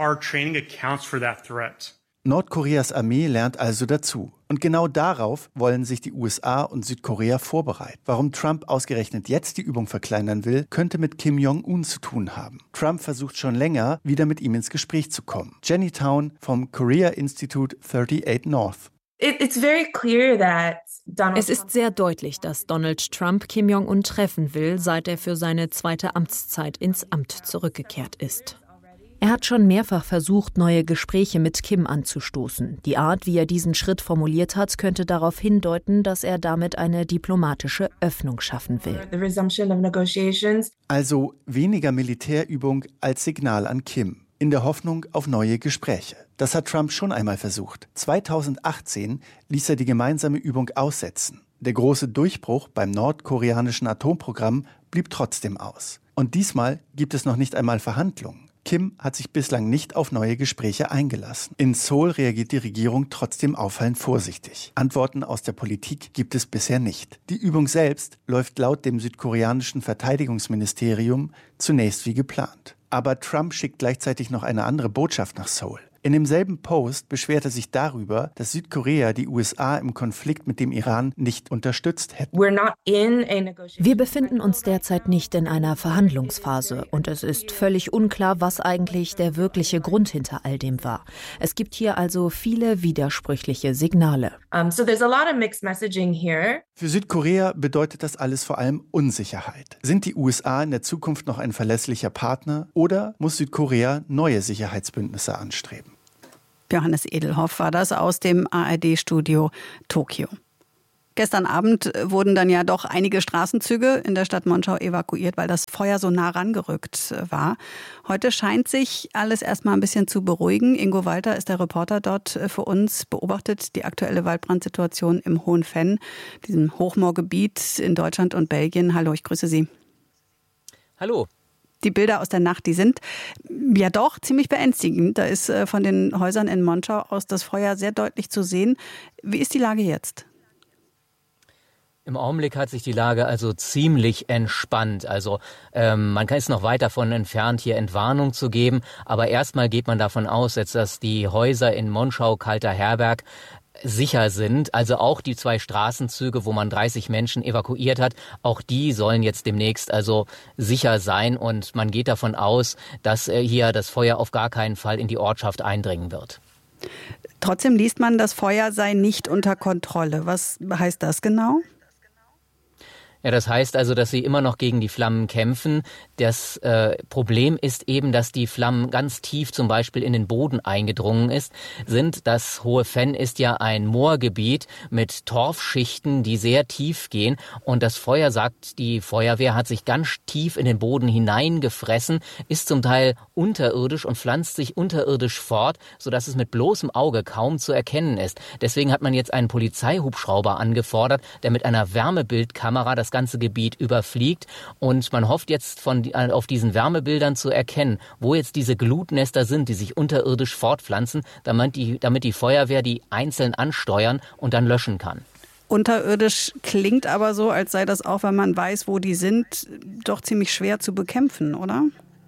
Nordkoreas Armee lernt also dazu. Und genau darauf wollen sich die U S A und Südkorea vorbereiten. Warum Trump ausgerechnet jetzt die Übung verkleinern will, könnte mit Kim Jong-un zu tun haben. Trump versucht schon länger, wieder mit ihm ins Gespräch zu kommen. Jenny Town vom Korea Institute achtundachtzig North. Es ist sehr deutlich, dass Donald Trump Kim Jong-un treffen will, seit er für seine zweite Amtszeit ins Amt zurückgekehrt ist. Er hat schon mehrfach versucht, neue Gespräche mit Kim anzustoßen. Die Art, wie er diesen Schritt formuliert hat, könnte darauf hindeuten, dass er damit eine diplomatische Öffnung schaffen will. Also weniger Militärübung als Signal an Kim, in der Hoffnung auf neue Gespräche. Das hat Trump schon einmal versucht. zweitausendachtzehn ließ er die gemeinsame Übung aussetzen. Der große Durchbruch beim nordkoreanischen Atomprogramm blieb trotzdem aus. Und diesmal gibt es noch nicht einmal Verhandlungen. Kim hat sich bislang nicht auf neue Gespräche eingelassen. In Seoul reagiert die Regierung trotzdem auffallend vorsichtig. Antworten aus der Politik gibt es bisher nicht. Die Übung selbst läuft laut dem südkoreanischen Verteidigungsministerium zunächst wie geplant. Aber Trump schickt gleichzeitig noch eine andere Botschaft nach Seoul. In demselben Post beschwert er sich darüber, dass Südkorea die U S A im Konflikt mit dem Iran nicht unterstützt hätte. Wir befinden uns derzeit nicht in einer Verhandlungsphase und es ist völlig unklar, was eigentlich der wirkliche Grund hinter all dem war. Es gibt hier also viele widersprüchliche Signale. Für Südkorea bedeutet das alles vor allem Unsicherheit. Sind die U S A in der Zukunft noch ein verlässlicher Partner oder muss Südkorea neue Sicherheitsbündnisse anstreben? Johannes Edelhoff war das aus dem A R D-Studio Tokio. Gestern Abend wurden dann ja doch einige Straßenzüge in der Stadt Monschau evakuiert, weil das Feuer so nah rangerückt war. Heute scheint sich alles erstmal ein bisschen zu beruhigen. Ingo Walter ist der Reporter dort für uns, beobachtet die aktuelle Waldbrandsituation im Hohen Venn, diesem Hochmoorgebiet in Deutschland und Belgien. Hallo, ich grüße Sie. Hallo. Die Bilder aus der Nacht, die sind ja doch ziemlich beängstigend. Da ist von den Häusern in Monschau aus das Feuer sehr deutlich zu sehen. Wie ist die Lage jetzt? Im Augenblick hat sich die Lage also ziemlich entspannt. Also ähm, man ist noch weit davon entfernt, hier Entwarnung zu geben. Aber erstmal geht man davon aus, jetzt, dass die Häuser in Monschau, Kalter Herberg sicher sind. Also auch die zwei Straßenzüge, wo man dreißig Menschen evakuiert hat, auch die sollen jetzt demnächst also sicher sein. Und man geht davon aus, dass äh, hier das Feuer auf gar keinen Fall in die Ortschaft eindringen wird. Trotzdem liest man, das Feuer sei nicht unter Kontrolle. Was heißt das genau? Ja, das heißt also, dass sie immer noch gegen die Flammen kämpfen. Das äh, Problem ist eben, dass die Flammen ganz tief zum Beispiel in den Boden eingedrungen ist, sind. Das Hohe Venn ist ja ein Moorgebiet mit Torfschichten, die sehr tief gehen. Und das Feuer, sagt die Feuerwehr, hat sich ganz tief in den Boden hineingefressen, ist zum Teil unterirdisch und pflanzt sich unterirdisch fort, sodass es mit bloßem Auge kaum zu erkennen ist. Deswegen hat man jetzt einen Polizeihubschrauber angefordert, der mit einer Wärmebildkamera das ganze Gebiet überfliegt und man hofft jetzt von, auf diesen Wärmebildern zu erkennen, wo jetzt diese Glutnester sind, die sich unterirdisch fortpflanzen, damit die, damit die Feuerwehr die einzeln ansteuern und dann löschen kann. Unterirdisch klingt aber so, als sei das auch, wenn man weiß, wo die sind, doch ziemlich schwer zu bekämpfen, oder?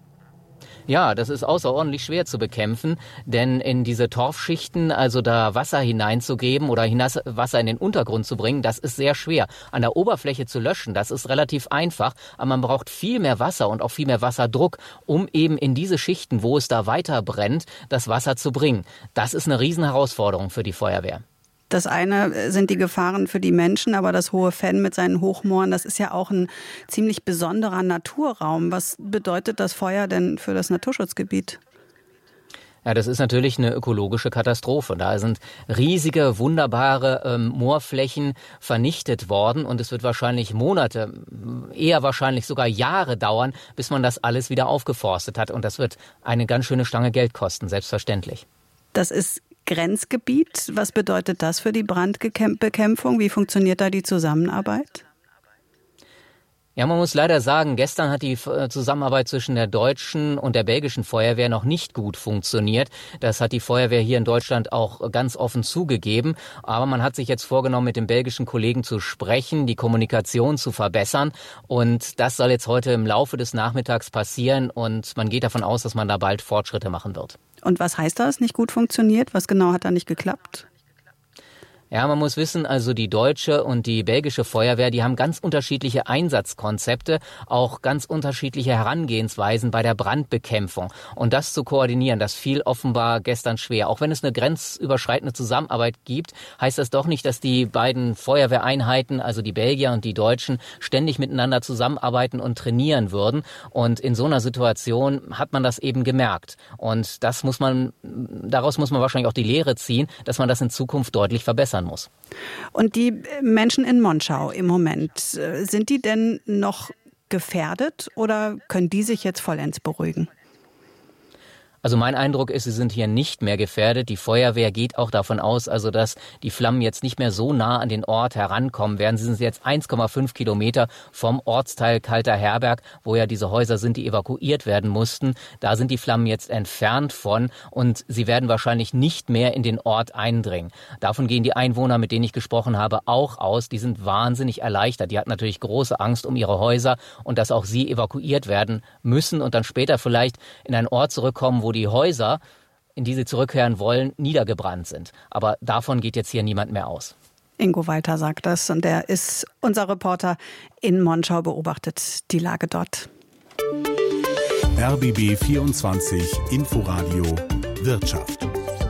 Ja, das ist außerordentlich schwer zu bekämpfen, denn in diese Torfschichten, also da Wasser hineinzugeben oder Wasser in den Untergrund zu bringen, das ist sehr schwer. An der Oberfläche zu löschen, das ist relativ einfach, aber man braucht viel mehr Wasser und auch viel mehr Wasserdruck, um eben in diese Schichten, wo es da weiter brennt, das Wasser zu bringen. Das ist eine Riesenherausforderung für die Feuerwehr. Das eine sind die Gefahren für die Menschen, aber das Hohe Venn mit seinen Hochmooren, das ist ja auch ein ziemlich besonderer Naturraum. Was bedeutet das Feuer denn für das Naturschutzgebiet? Ja, das ist natürlich eine ökologische Katastrophe. Da sind riesige, wunderbare ähm, Moorflächen vernichtet worden und es wird wahrscheinlich Monate, eher wahrscheinlich sogar Jahre dauern, bis man das alles wieder aufgeforstet hat. Und das wird eine ganz schöne Stange Geld kosten, selbstverständlich. Das ist Grenzgebiet. Was bedeutet das für die Brandbekämpfung? Wie funktioniert da die Zusammenarbeit? Ja, man muss leider sagen, gestern hat die Zusammenarbeit zwischen der deutschen und der belgischen Feuerwehr noch nicht gut funktioniert. Das hat die Feuerwehr hier in Deutschland auch ganz offen zugegeben. Aber man hat sich jetzt vorgenommen, mit den belgischen Kollegen zu sprechen, die Kommunikation zu verbessern. Und das soll jetzt heute im Laufe des Nachmittags passieren. Und man geht davon aus, dass man da bald Fortschritte machen wird. Und was heißt das, nicht gut funktioniert? Was genau hat da nicht geklappt? Ja, man muss wissen, also die deutsche und die belgische Feuerwehr, die haben ganz unterschiedliche Einsatzkonzepte, auch ganz unterschiedliche Herangehensweisen bei der Brandbekämpfung. Und das zu koordinieren, das fiel offenbar gestern schwer. Auch wenn es eine grenzüberschreitende Zusammenarbeit gibt, heißt das doch nicht, dass die beiden Feuerwehreinheiten, also die Belgier und die Deutschen, ständig miteinander zusammenarbeiten und trainieren würden. Und in so einer Situation hat man das eben gemerkt. Und das muss man, daraus muss man wahrscheinlich auch die Lehre ziehen, dass man das in Zukunft deutlich verbessern muss. Und die Menschen in Monschau im Moment, sind die denn noch gefährdet oder können die sich jetzt vollends beruhigen? Also mein Eindruck ist, sie sind hier nicht mehr gefährdet. Die Feuerwehr geht auch davon aus, also dass die Flammen jetzt nicht mehr so nah an den Ort herankommen werden. Sie sind jetzt eins Komma fünf Kilometer vom Ortsteil Kalter Herberg, wo ja diese Häuser sind, die evakuiert werden mussten. Da sind die Flammen jetzt entfernt von und sie werden wahrscheinlich nicht mehr in den Ort eindringen. Davon gehen die Einwohner, mit denen ich gesprochen habe, auch aus. Die sind wahnsinnig erleichtert. Die hatten natürlich große Angst um ihre Häuser und dass auch sie evakuiert werden müssen und dann später vielleicht in einen Ort zurückkommen, wo die Häuser, in die sie zurückkehren wollen, niedergebrannt sind. Aber davon geht jetzt hier niemand mehr aus. Ingo Walter sagt das und der ist unser Reporter in Monschau, beobachtet die Lage dort. R B B vierundzwanzig Inforadio Wirtschaft.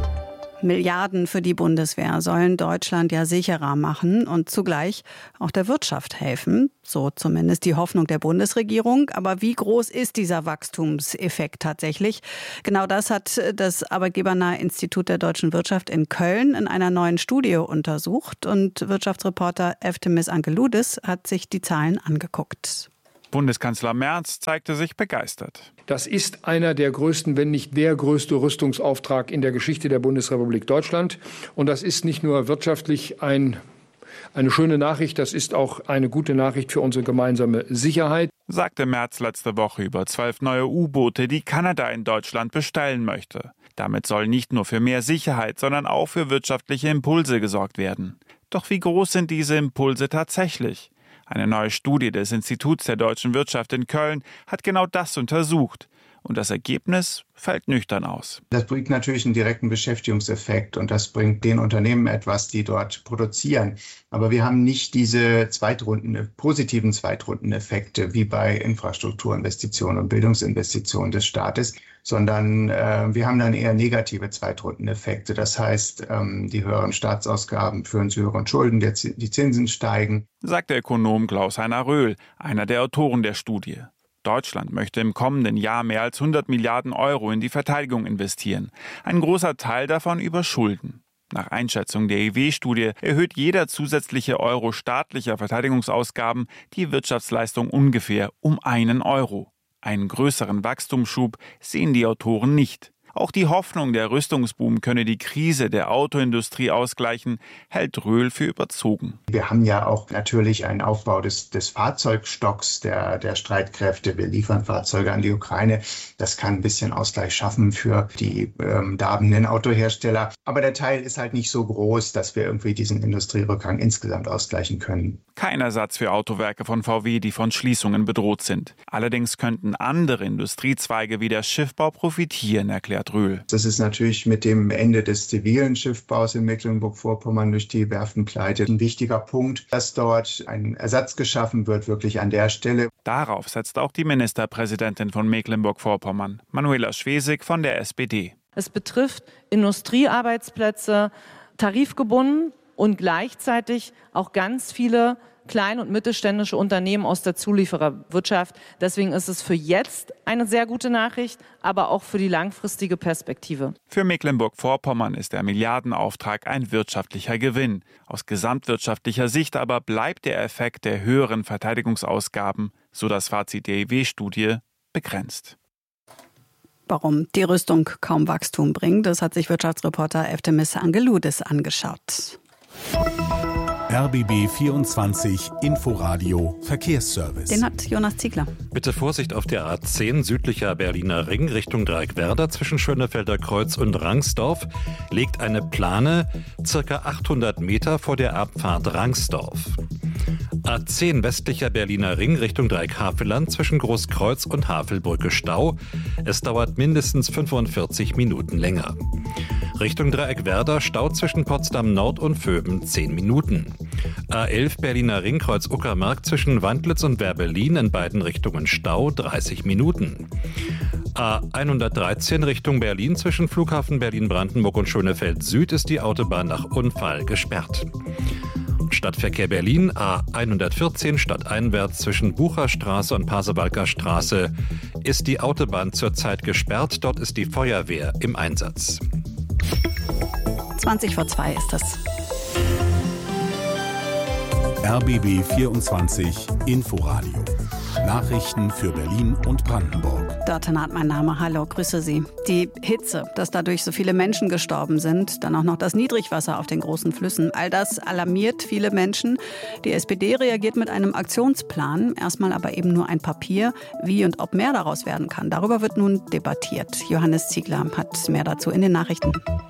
Milliarden für die Bundeswehr sollen Deutschland ja sicherer machen und zugleich auch der Wirtschaft helfen. So zumindest die Hoffnung der Bundesregierung. Aber wie groß ist dieser Wachstumseffekt tatsächlich? Genau das hat das Arbeitgebernahe Institut der deutschen Wirtschaft in Köln in einer neuen Studie untersucht. Und Wirtschaftsreporter Eftemis Angeloudis hat sich die Zahlen angeguckt. Bundeskanzler Merz zeigte sich begeistert. Das ist einer der größten, wenn nicht der größte Rüstungsauftrag in der Geschichte der Bundesrepublik Deutschland. Und das ist nicht nur wirtschaftlich ein, eine schöne Nachricht, das ist auch eine gute Nachricht für unsere gemeinsame Sicherheit, sagte Merz letzte Woche über zwölf neue U-Boote, die Kanada in Deutschland bestellen möchte. Damit soll nicht nur für mehr Sicherheit, sondern auch für wirtschaftliche Impulse gesorgt werden. Doch wie groß sind diese Impulse tatsächlich? Eine neue Studie des Instituts der deutschen Wirtschaft in Köln hat genau das untersucht. Und das Ergebnis fällt nüchtern aus. Das bringt natürlich einen direkten Beschäftigungseffekt und das bringt den Unternehmen etwas, die dort produzieren. Aber wir haben nicht diese Zweitrunden, positiven Zweitrundeneffekte wie bei Infrastrukturinvestitionen und Bildungsinvestitionen des Staates, sondern äh, wir haben dann eher negative Zweitrundeneffekte. Das heißt, ähm, die höheren Staatsausgaben führen zu höheren Schulden, der, die Zinsen steigen, sagt der Ökonom Klaus-Heiner Röhl, einer der Autoren der Studie. Deutschland möchte im kommenden Jahr mehr als hundert Milliarden Euro in die Verteidigung investieren. Ein großer Teil davon über Schulden. Nach Einschätzung der I W-Studie erhöht jeder zusätzliche Euro staatlicher Verteidigungsausgaben die Wirtschaftsleistung ungefähr um einen Euro. Einen größeren Wachstumsschub sehen die Autoren nicht. Auch die Hoffnung, der Rüstungsboom könne die Krise der Autoindustrie ausgleichen, hält Röhl für überzogen. Wir haben ja auch natürlich einen Aufbau des, des Fahrzeugstocks der, der Streitkräfte. Wir liefern Fahrzeuge an die Ukraine. Das kann ein bisschen Ausgleich schaffen für die ähm, darbenden Autohersteller. Aber der Teil ist halt nicht so groß, dass wir irgendwie diesen Industrierückgang insgesamt ausgleichen können. Kein Ersatz für Autowerke von V W, die von Schließungen bedroht sind. Allerdings könnten andere Industriezweige wie der Schiffbau profitieren, erklärt Röhl. Das ist natürlich mit dem Ende des zivilen Schiffbaus in Mecklenburg-Vorpommern durch die Werftenpleite ein wichtiger Punkt, dass dort ein Ersatz geschaffen wird, wirklich an der Stelle. Darauf setzt auch die Ministerpräsidentin von Mecklenburg-Vorpommern, Manuela Schwesig von der S P D. Es betrifft Industriearbeitsplätze, tarifgebunden und gleichzeitig auch ganz viele klein- und mittelständische Unternehmen aus der Zuliefererwirtschaft. Deswegen ist es für jetzt eine sehr gute Nachricht, aber auch für die langfristige Perspektive. Für Mecklenburg-Vorpommern ist der Milliardenauftrag ein wirtschaftlicher Gewinn. Aus gesamtwirtschaftlicher Sicht aber bleibt der Effekt der höheren Verteidigungsausgaben, so das Fazit der I W-Studie, begrenzt. Warum die Rüstung kaum Wachstum bringt, das hat sich Wirtschaftsreporter Eftemis Angeloudis angeschaut. R B B vierundzwanzig Inforadio Verkehrsservice. Den hat Jonas Ziegler. Bitte Vorsicht auf der A zehn südlicher Berliner Ring Richtung Dreieckwerder zwischen Schönefelder Kreuz und Rangsdorf liegt eine Plane circa achthundert Meter vor der Abfahrt Rangsdorf. A zehn westlicher Berliner Ring Richtung Dreieck-Havelland zwischen Großkreuz und Havelbrücke Stau. Es dauert mindestens fünfundvierzig Minuten länger. Richtung Dreieckwerder Stau zwischen Potsdam Nord und Vöben zehn Minuten. A elf Berliner Ring Kreuz Uckermark zwischen Wandlitz und Werbelin in beiden Richtungen Stau dreißig Minuten. A hundertdreizehn Richtung Berlin zwischen Flughafen Berlin-Brandenburg und Schönefeld Süd ist die Autobahn nach Unfall gesperrt. Stadtverkehr Berlin A hundertvierzehn stadteinwärts zwischen Bucherstraße und Pasewalker Straße ist die Autobahn zurzeit gesperrt. Dort ist die Feuerwehr im Einsatz. zwanzig vor zwei ist das. R B B vierundzwanzig Inforadio Nachrichten für Berlin und Brandenburg. Dörte Naht, mein Name. Hallo, grüße Sie. Die Hitze, dass dadurch so viele Menschen gestorben sind, dann auch noch das Niedrigwasser auf den großen Flüssen. All das alarmiert viele Menschen. Die S P D reagiert mit einem Aktionsplan. Erstmal aber eben nur ein Papier. Wie und ob mehr daraus werden kann, darüber wird nun debattiert. Johannes Ziegler hat mehr dazu in den Nachrichten.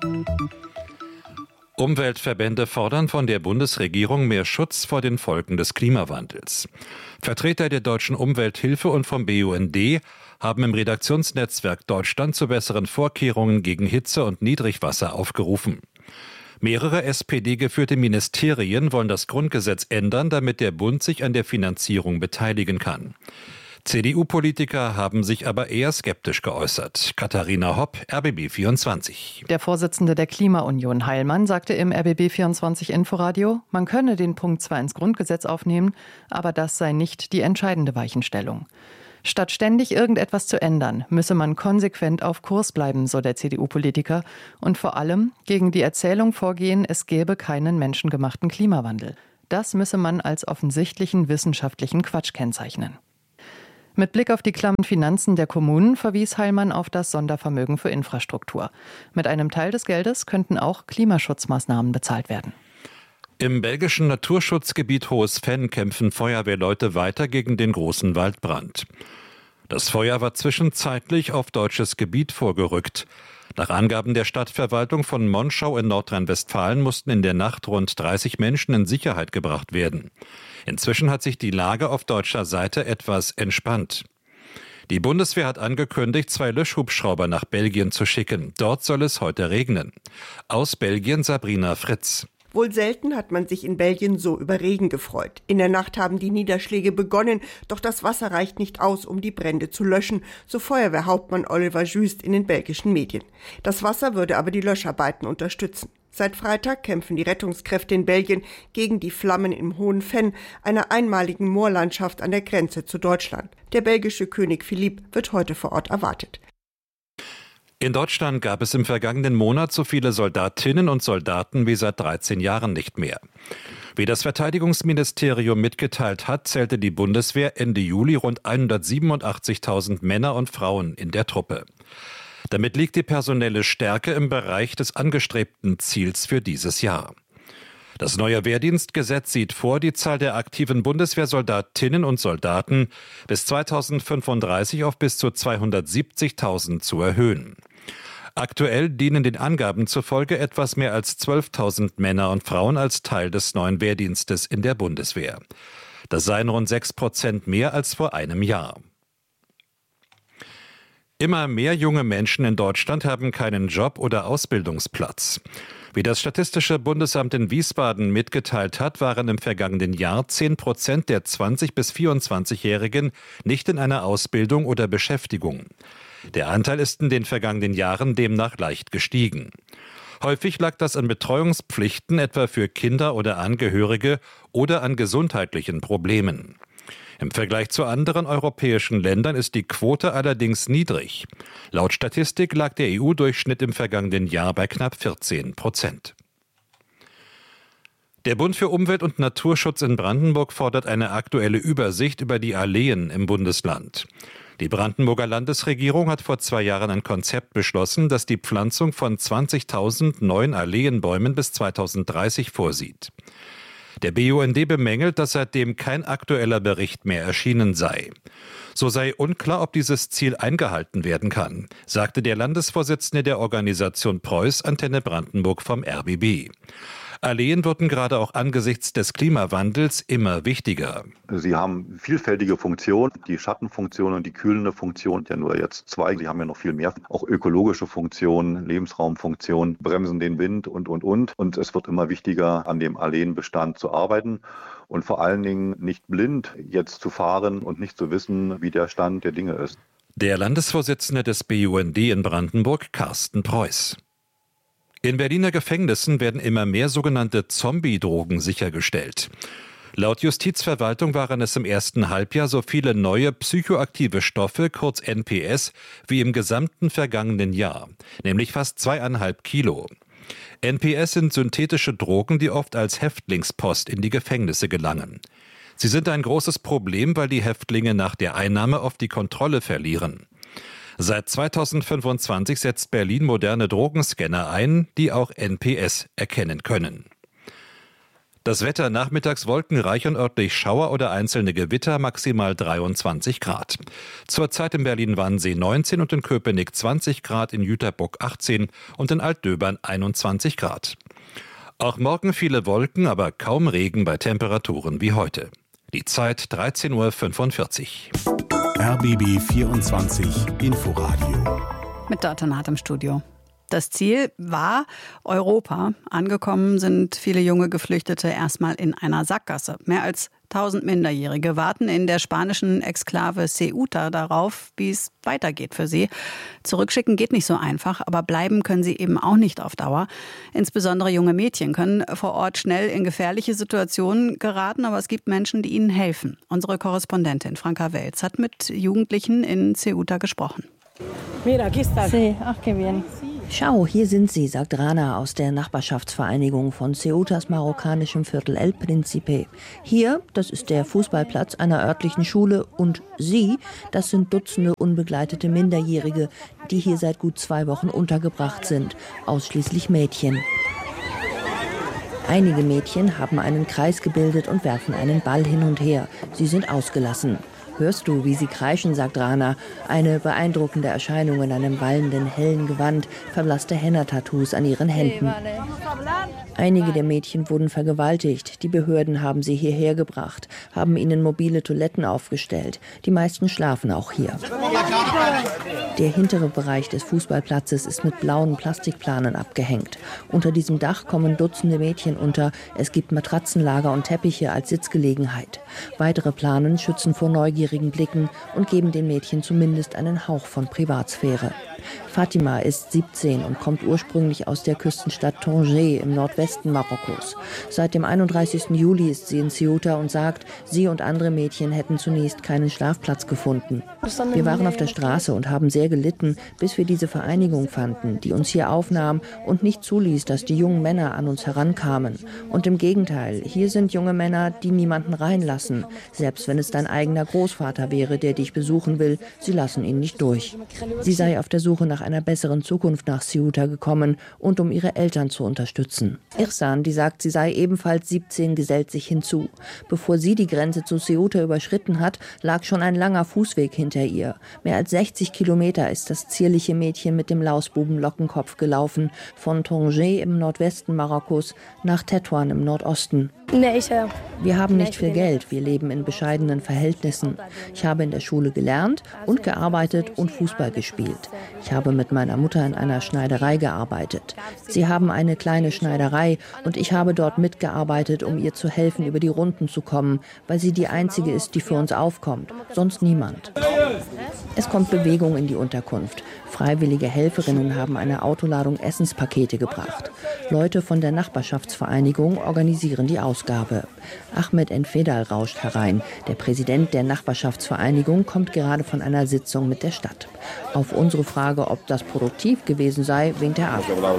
Umweltverbände fordern von der Bundesregierung mehr Schutz vor den Folgen des Klimawandels. Vertreter der Deutschen Umwelthilfe und vom B U N D haben im Redaktionsnetzwerk Deutschland zu besseren Vorkehrungen gegen Hitze und Niedrigwasser aufgerufen. Mehrere S P D-geführte Ministerien wollen das Grundgesetz ändern, damit der Bund sich an der Finanzierung beteiligen kann. C D U-Politiker haben sich aber eher skeptisch geäußert. Katharina Hopp, R B B vierundzwanzig. Der Vorsitzende der Klimaunion Heilmann sagte im R B B vierundzwanzig Inforadio, man könne den Punkt zwar ins Grundgesetz aufnehmen, aber das sei nicht die entscheidende Weichenstellung. Statt ständig irgendetwas zu ändern, müsse man konsequent auf Kurs bleiben, so der C D U-Politiker, und vor allem gegen die Erzählung vorgehen, es gäbe keinen menschengemachten Klimawandel. Das müsse man als offensichtlichen wissenschaftlichen Quatsch kennzeichnen. Mit Blick auf die klammen Finanzen der Kommunen verwies Heilmann auf das Sondervermögen für Infrastruktur. Mit einem Teil des Geldes könnten auch Klimaschutzmaßnahmen bezahlt werden. Im belgischen Naturschutzgebiet Hohes Venn kämpfen Feuerwehrleute weiter gegen den großen Waldbrand. Das Feuer war zwischenzeitlich auf deutsches Gebiet vorgerückt. Nach Angaben der Stadtverwaltung von Monschau in Nordrhein-Westfalen mussten in der Nacht rund dreißig Menschen in Sicherheit gebracht werden. Inzwischen hat sich die Lage auf deutscher Seite etwas entspannt. Die Bundeswehr hat angekündigt, zwei Löschhubschrauber nach Belgien zu schicken. Dort soll es heute regnen. Aus Belgien Sabrina Fritz. Wohl selten hat man sich in Belgien so über Regen gefreut. In der Nacht haben die Niederschläge begonnen, doch das Wasser reicht nicht aus, um die Brände zu löschen, so Feuerwehrhauptmann Oliver Jüst in den belgischen Medien. Das Wasser würde aber die Löscharbeiten unterstützen. Seit Freitag kämpfen die Rettungskräfte in Belgien gegen die Flammen im Hohen Venn, einer einmaligen Moorlandschaft an der Grenze zu Deutschland. Der belgische König Philipp wird heute vor Ort erwartet. In Deutschland gab es im vergangenen Monat so viele Soldatinnen und Soldaten wie seit dreizehn Jahren nicht mehr. Wie das Verteidigungsministerium mitgeteilt hat, zählte die Bundeswehr Ende Juli rund hundertsiebenundachtzigtausend Männer und Frauen in der Truppe. Damit liegt die personelle Stärke im Bereich des angestrebten Ziels für dieses Jahr. Das neue Wehrdienstgesetz sieht vor, die Zahl der aktiven Bundeswehrsoldatinnen und Soldaten bis zweitausendfünfunddreißig auf bis zu zweihundertsiebzigtausend zu erhöhen. Aktuell dienen den Angaben zufolge etwas mehr als zwölftausend Männer und Frauen als Teil des neuen Wehrdienstes in der Bundeswehr. Das seien rund sechs Prozent mehr als vor einem Jahr. Immer mehr junge Menschen in Deutschland haben keinen Job oder Ausbildungsplatz. Wie das Statistische Bundesamt in Wiesbaden mitgeteilt hat, waren im vergangenen Jahr zehn Prozent der zwanzig- bis vierundzwanzigjährigen nicht in einer Ausbildung oder Beschäftigung. Der Anteil ist in den vergangenen Jahren demnach leicht gestiegen. Häufig lag das an Betreuungspflichten, etwa für Kinder oder Angehörige, oder an gesundheitlichen Problemen. Im Vergleich zu anderen europäischen Ländern ist die Quote allerdings niedrig. Laut Statistik lag der E U-Durchschnitt im vergangenen Jahr bei knapp vierzehn Prozent. Der Bund für Umwelt und Naturschutz in Brandenburg fordert eine aktuelle Übersicht über die Alleen im Bundesland. Die Brandenburger Landesregierung hat vor zwei Jahren ein Konzept beschlossen, das die Pflanzung von zwanzigtausend neuen Alleenbäumen bis zweitausenddreißig vorsieht. Der B U N D bemängelt, dass seitdem kein aktueller Bericht mehr erschienen sei. So sei unklar, ob dieses Ziel eingehalten werden kann, sagte der Landesvorsitzende der Organisation Preuß Antenne Brandenburg vom R B B. Alleen würden gerade auch angesichts des Klimawandels immer wichtiger. Sie haben vielfältige Funktionen, die Schattenfunktion und die kühlende Funktion, ja nur jetzt zwei, sie haben ja noch viel mehr, auch ökologische Funktionen, Lebensraumfunktionen, bremsen den Wind und, und, und. Und es wird immer wichtiger, an dem Alleenbestand zu arbeiten und vor allen Dingen nicht blind jetzt zu fahren und nicht zu wissen, wie der Stand der Dinge ist. Der Landesvorsitzende des B U N D in Brandenburg, Carsten Preuß. In Berliner Gefängnissen werden immer mehr sogenannte Zombie-Drogen sichergestellt. Laut Justizverwaltung waren es im ersten Halbjahr so viele neue psychoaktive Stoffe, kurz N P S, wie im gesamten vergangenen Jahr, nämlich fast zweieinhalb Kilo. N P S sind synthetische Drogen, die oft als Häftlingspost in die Gefängnisse gelangen. Sie sind ein großes Problem, weil die Häftlinge nach der Einnahme oft die Kontrolle verlieren. Seit zweitausendfünfundzwanzig setzt Berlin moderne Drogenscanner ein, die auch N P S erkennen können. Das Wetter nachmittags wolkenreich und örtlich Schauer oder einzelne Gewitter, maximal dreiundzwanzig Grad. Zurzeit in Berlin-Wannsee neunzehn und in Köpenick zwanzig Grad, in Jüterbock achtzehn und in Altdöbern einundzwanzig Grad. Auch morgen viele Wolken, aber kaum Regen bei Temperaturen wie heute. Die Zeit dreizehn Uhr fünfundvierzig. R B B vierundzwanzig Inforadio. Mit Datenat im Studio. Das Ziel war Europa. Angekommen sind viele junge Geflüchtete erstmal in einer Sackgasse. Mehr als tausend Minderjährige warten in der spanischen Exklave Ceuta darauf, wie es weitergeht für sie. Zurückschicken geht nicht so einfach, aber bleiben können sie eben auch nicht auf Dauer. Insbesondere junge Mädchen können vor Ort schnell in gefährliche Situationen geraten, aber es gibt Menschen, die ihnen helfen. Unsere Korrespondentin Franka Welz hat mit Jugendlichen in Ceuta gesprochen. Mira, aquí está. Sí, ach, qué bien. Schau, hier sind sie, sagt Rana aus der Nachbarschaftsvereinigung von Ceutas marokkanischem Viertel El Príncipe. Hier, das ist der Fußballplatz einer örtlichen Schule, und sie, das sind Dutzende unbegleitete Minderjährige, die hier seit gut zwei Wochen untergebracht sind, ausschließlich Mädchen. Einige Mädchen haben einen Kreis gebildet und werfen einen Ball hin und her. Sie sind ausgelassen. Hörst du, wie sie kreischen, sagt Rana. Eine beeindruckende Erscheinung in einem wallenden, hellen Gewand, verblasste Henna-Tattoos an ihren Händen. Einige der Mädchen wurden vergewaltigt. Die Behörden haben sie hierher gebracht, haben ihnen mobile Toiletten aufgestellt. Die meisten schlafen auch hier. Der hintere Bereich des Fußballplatzes ist mit blauen Plastikplanen abgehängt. Unter diesem Dach kommen Dutzende Mädchen unter. Es gibt Matratzenlager und Teppiche als Sitzgelegenheit. Weitere Planen schützen vor neugierigen Blicken und geben den Mädchen zumindest einen Hauch von Privatsphäre. Fatima ist siebzehn und kommt ursprünglich aus der Küstenstadt Tanger im Nordwesten Marokkos. Seit dem einunddreißigsten Juli ist sie in Ceuta und sagt, sie und andere Mädchen hätten zunächst keinen Schlafplatz gefunden. Wir waren auf der Straße und haben sehr gelitten, bis wir diese Vereinigung fanden, die uns hier aufnahm und nicht zuließ, dass die jungen Männer an uns herankamen. Und im Gegenteil, hier sind junge Männer, die niemanden reinlassen. Selbst wenn es dein eigener Großvater wäre, der dich besuchen will, sie lassen ihn nicht durch. Sie sei auf der Suche nach einer besseren Zukunft nach Ceuta gekommen und um ihre Eltern zu unterstützen. Irsan, die sagt, sie sei ebenfalls siebzehn, gesellt sich hinzu. Bevor sie die Grenze zu Ceuta überschritten hat, lag schon ein langer Fußweg hinter ihr. Mehr als sechzig Kilometer ist das zierliche Mädchen mit dem Lausbuben-Lockenkopf gelaufen, von Tanger im Nordwesten Marokkos nach Tetuan im Nordosten. Wir haben nicht viel Geld, wir leben in bescheidenen Verhältnissen. Ich habe in der Schule gelernt und gearbeitet und Fußball gespielt. Ich habe mit meiner Mutter in einer Schneiderei gearbeitet. Sie haben eine kleine Schneiderei und ich habe dort mitgearbeitet, um ihr zu helfen, über die Runden zu kommen, weil sie die einzige ist, die für uns aufkommt, sonst niemand. Es kommt Bewegung in die Unterkunft. Freiwillige Helferinnen haben eine Autoladung Essenspakete gebracht. Leute von der Nachbarschaftsvereinigung organisieren die Ausgabe. Ahmed Enfedal rauscht herein. Der Präsident der Nachbarschaftsvereinigung kommt gerade von einer Sitzung mit der Stadt. Auf unsere Frage, ob das produktiv gewesen sei, winkt er ab.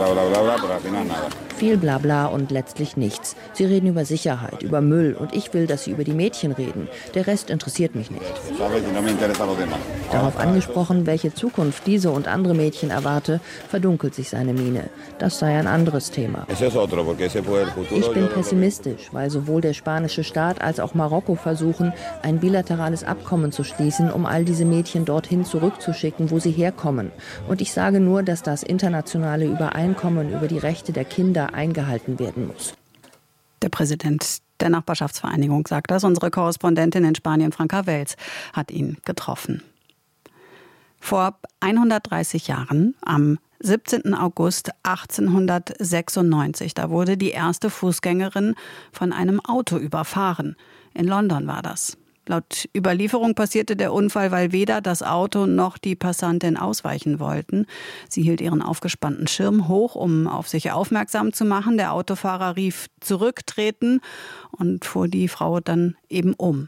Viel Blabla und letztlich nichts. Sie reden über Sicherheit, über Müll und ich will, dass sie über die Mädchen reden. Der Rest interessiert mich nicht. Darauf angesprochen, welche Zukunft diese und andere Mädchen erwarte, verdunkelt sich seine Miene. Das sei ein anderes Thema. Ich bin pessimistisch, weil sowohl der spanische Staat als auch Marokko versuchen, ein bilaterales Abkommen zu schließen, um all diese Mädchen dorthin zurückzuschicken, wo sie herkommen. Und ich sage nur, dass das internationale Übereinkommen über die Rechte der Kinder eingehalten werden muss. Der Präsident der Nachbarschaftsvereinigung sagt das. Unsere Korrespondentin in Spanien, Franka Welz, hat ihn getroffen. Vor hundertdreißig Jahren, am siebzehnten August achtzehnhundertsechsundneunzig, da wurde die erste Fußgängerin von einem Auto überfahren. In London war das. Laut Überlieferung passierte der Unfall, weil weder das Auto noch die Passantin ausweichen wollten. Sie hielt ihren aufgespannten Schirm hoch, um auf sich aufmerksam zu machen. Der Autofahrer rief zurücktreten und fuhr die Frau dann eben um.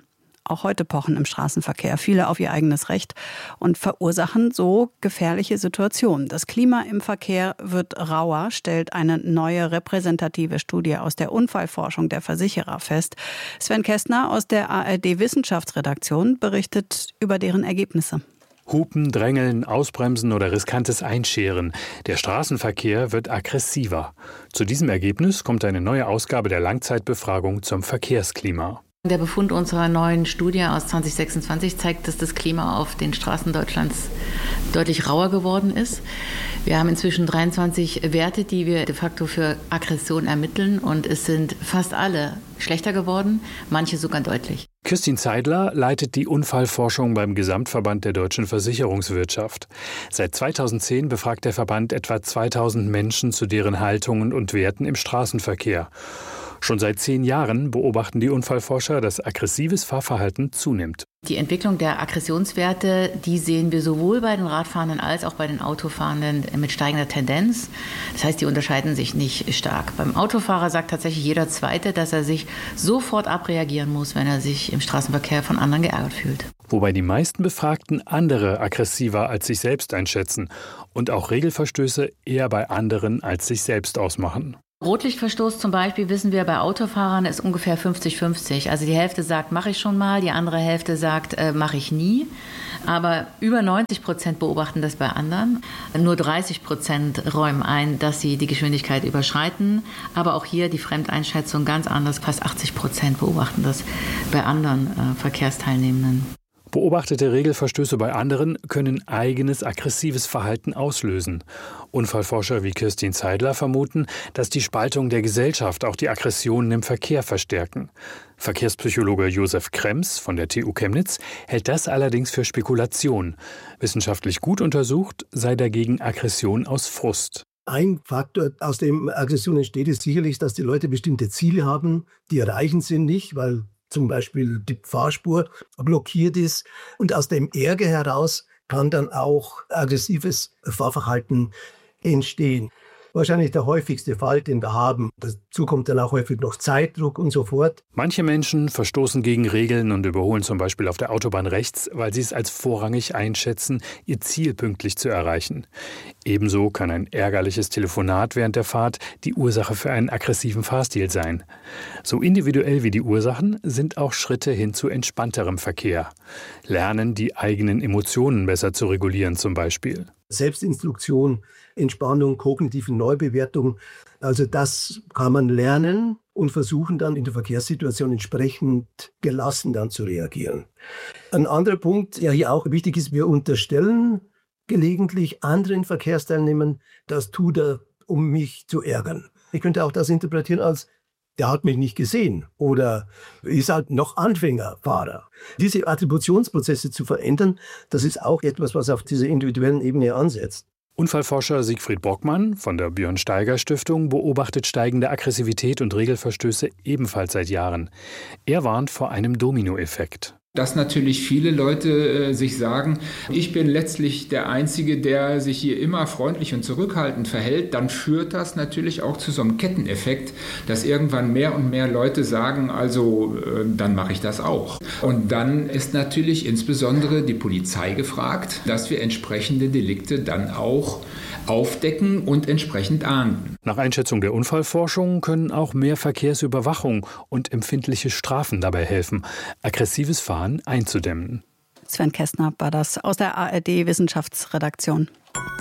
auch heute pochen im Straßenverkehr viele auf ihr eigenes Recht und verursachen so gefährliche Situationen. Das Klima im Verkehr wird rauer, stellt eine neue repräsentative Studie aus der Unfallforschung der Versicherer fest. Sven Kästner aus der A R D-Wissenschaftsredaktion berichtet über deren Ergebnisse. Hupen, Drängeln, Ausbremsen oder riskantes Einscheren. Der Straßenverkehr wird aggressiver. Zu diesem Ergebnis kommt eine neue Ausgabe der Langzeitbefragung zum Verkehrsklima. Der Befund unserer neuen Studie aus zwanzig sechsundzwanzig zeigt, dass das Klima auf den Straßen Deutschlands deutlich rauer geworden ist. Wir haben inzwischen dreiundzwanzig Werte, die wir de facto für Aggression ermitteln, und es sind fast alle schlechter geworden, manche sogar deutlich. Kirstin Zeidler leitet die Unfallforschung beim Gesamtverband der deutschen Versicherungswirtschaft. Seit zweitausendzehn befragt der Verband etwa zweitausend Menschen zu deren Haltungen und Werten im Straßenverkehr. Schon seit zehn Jahren beobachten die Unfallforscher, dass aggressives Fahrverhalten zunimmt. Die Entwicklung der Aggressionswerte, die sehen wir sowohl bei den Radfahrenden als auch bei den Autofahrenden mit steigender Tendenz. Das heißt, die unterscheiden sich nicht stark. Beim Autofahrer sagt tatsächlich jeder Zweite, dass er sich sofort abreagieren muss, wenn er sich im Straßenverkehr von anderen geärgert fühlt. Wobei die meisten Befragten andere aggressiver als sich selbst einschätzen und auch Regelverstöße eher bei anderen als sich selbst ausmachen. Rotlichtverstoß zum Beispiel, wissen wir, bei Autofahrern ist ungefähr fünfzig fünfzig. Also die Hälfte sagt, mache ich schon mal, die andere Hälfte sagt, äh, mache ich nie. Aber über neunzig Prozent beobachten das bei anderen. Nur dreißig Prozent räumen ein, dass sie die Geschwindigkeit überschreiten. Aber auch hier die Fremdeinschätzung ganz anders. Fast achtzig Prozent beobachten das bei anderen äh, Verkehrsteilnehmenden. Beobachtete Regelverstöße bei anderen können eigenes aggressives Verhalten auslösen. Unfallforscher wie Kirstin Zeidler vermuten, dass die Spaltung der Gesellschaft auch die Aggressionen im Verkehr verstärken. Verkehrspsychologe Josef Krems von der T U Chemnitz hält das allerdings für Spekulation. Wissenschaftlich gut untersucht sei dagegen Aggression aus Frust. Ein Faktor, aus dem Aggression entsteht, ist sicherlich, dass die Leute bestimmte Ziele haben, die erreichen sie nicht, weil zum Beispiel die Fahrspur blockiert ist. Und aus dem Ärger heraus kann dann auch aggressives Fahrverhalten entstehen. Wahrscheinlich der häufigste Fall, den wir haben. Dazu kommt dann auch häufig noch Zeitdruck und so fort. Manche Menschen verstoßen gegen Regeln und überholen zum Beispiel auf der Autobahn rechts, weil sie es als vorrangig einschätzen, ihr Ziel pünktlich zu erreichen. Ebenso kann ein ärgerliches Telefonat während der Fahrt die Ursache für einen aggressiven Fahrstil sein. So individuell wie die Ursachen sind auch Schritte hin zu entspannterem Verkehr. Lernen, die eigenen Emotionen besser zu regulieren zum Beispiel. Selbstinstruktion, Entspannung, kognitive Neubewertung. Also das kann man lernen und versuchen dann in der Verkehrssituation entsprechend gelassen dann zu reagieren. Ein anderer Punkt, der hier auch wichtig ist, wir unterstellen gelegentlich anderen Verkehrsteilnehmern, das tut er, um mich zu ärgern. Ich könnte auch das interpretieren als, der hat mich nicht gesehen oder ist halt noch Anfängerfahrer. Diese Attributionsprozesse zu verändern, das ist auch etwas, was auf dieser individuellen Ebene ansetzt. Unfallforscher Siegfried Brockmann von der Björn-Steiger-Stiftung beobachtet steigende Aggressivität und Regelverstöße ebenfalls seit Jahren. Er warnt vor einem Dominoeffekt. Dass natürlich viele Leute äh, sich sagen, ich bin letztlich der Einzige, der sich hier immer freundlich und zurückhaltend verhält, dann führt das natürlich auch zu so einem Ketteneffekt, dass irgendwann mehr und mehr Leute sagen, also äh, dann mache ich das auch. Und dann ist natürlich insbesondere die Polizei gefragt, dass wir entsprechende Delikte dann auch aufdecken und entsprechend ahnden. Nach Einschätzung der Unfallforschung können auch mehr Verkehrsüberwachung und empfindliche Strafen dabei helfen, aggressives Fahren einzudämmen. Sven Kästner war das aus der A R D-Wissenschaftsredaktion.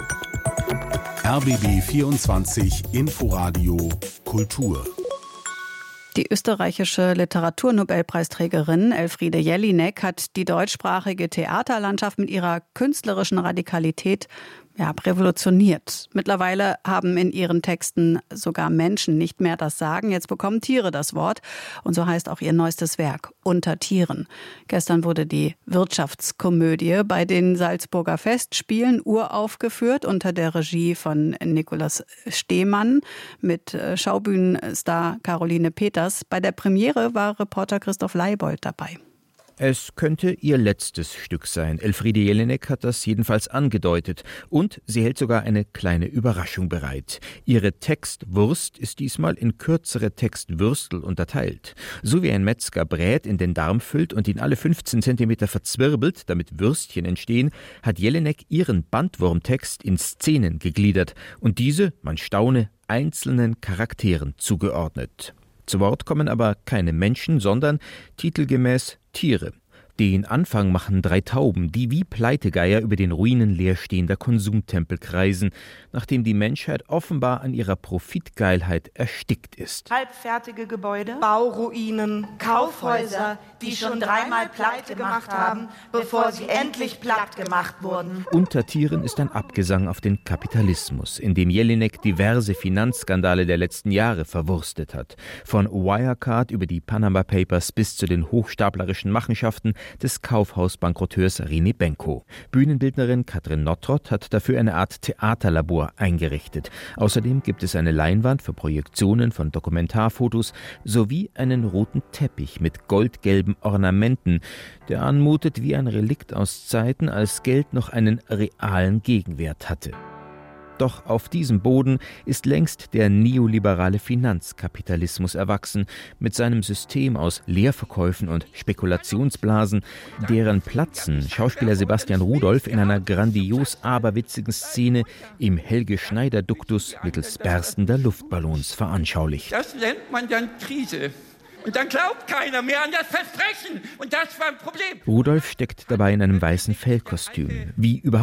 R B B vierundzwanzig Inforadio Kultur. Die österreichische Literaturnobelpreisträgerin Elfriede Jelinek hat die deutschsprachige Theaterlandschaft mit ihrer künstlerischen Radikalität ja, revolutioniert. Mittlerweile haben in ihren Texten sogar Menschen nicht mehr das Sagen. Jetzt bekommen Tiere das Wort. Und so heißt auch ihr neuestes Werk, Unter Tieren. Gestern wurde die Wirtschaftskomödie bei den Salzburger Festspielen uraufgeführt unter der Regie von Nikolaus Stehmann mit Schaubühnenstar Caroline Peters. Bei der Premiere war Reporter Christoph Leibold dabei. Es könnte ihr letztes Stück sein. Elfriede Jelinek hat das jedenfalls angedeutet. Und sie hält sogar eine kleine Überraschung bereit. Ihre Textwurst ist diesmal in kürzere Textwürstel unterteilt. So wie ein Metzger Brät in den Darm füllt und ihn alle fünfzehn Zentimeter verzwirbelt, damit Würstchen entstehen, hat Jelinek ihren Bandwurmtext in Szenen gegliedert und diese, man staune, einzelnen Charakteren zugeordnet. Zu Wort kommen aber keine Menschen, sondern titelgemäß Tiere. Den Anfang machen drei Tauben, die wie Pleitegeier über den Ruinen leerstehender Konsumtempel kreisen, nachdem die Menschheit offenbar an ihrer Profitgeilheit erstickt ist. Halbfertige Gebäude, Bauruinen, Kaufhäuser, die schon dreimal pleite gemacht haben, bevor sie endlich platt gemacht wurden. Unter Tieren ist ein Abgesang auf den Kapitalismus, in dem Jelinek diverse Finanzskandale der letzten Jahre verwurstet hat. Von Wirecard über die Panama Papers bis zu den hochstaplerischen Machenschaften des Kaufhausbankroteurs René Benko. Bühnenbildnerin Katrin Nottrott hat dafür eine Art Theaterlabor eingerichtet. Außerdem gibt es eine Leinwand für Projektionen von Dokumentarfotos sowie einen roten Teppich mit goldgelben Ornamenten, der anmutet wie ein Relikt aus Zeiten, als Geld noch einen realen Gegenwert hatte. Doch auf diesem Boden ist längst der neoliberale Finanzkapitalismus erwachsen, mit seinem System aus Leerverkäufen und Spekulationsblasen, deren Platzen Schauspieler Sebastian Rudolph in einer grandios aberwitzigen Szene im Helge-Schneider-Duktus mittels berstender Luftballons veranschaulicht. Das nennt man dann Krise. Und dann glaubt keiner mehr an das Versprechen. Und das war ein Problem. Rudolph steckt dabei in einem weißen Fellkostüm. Wie überhaupt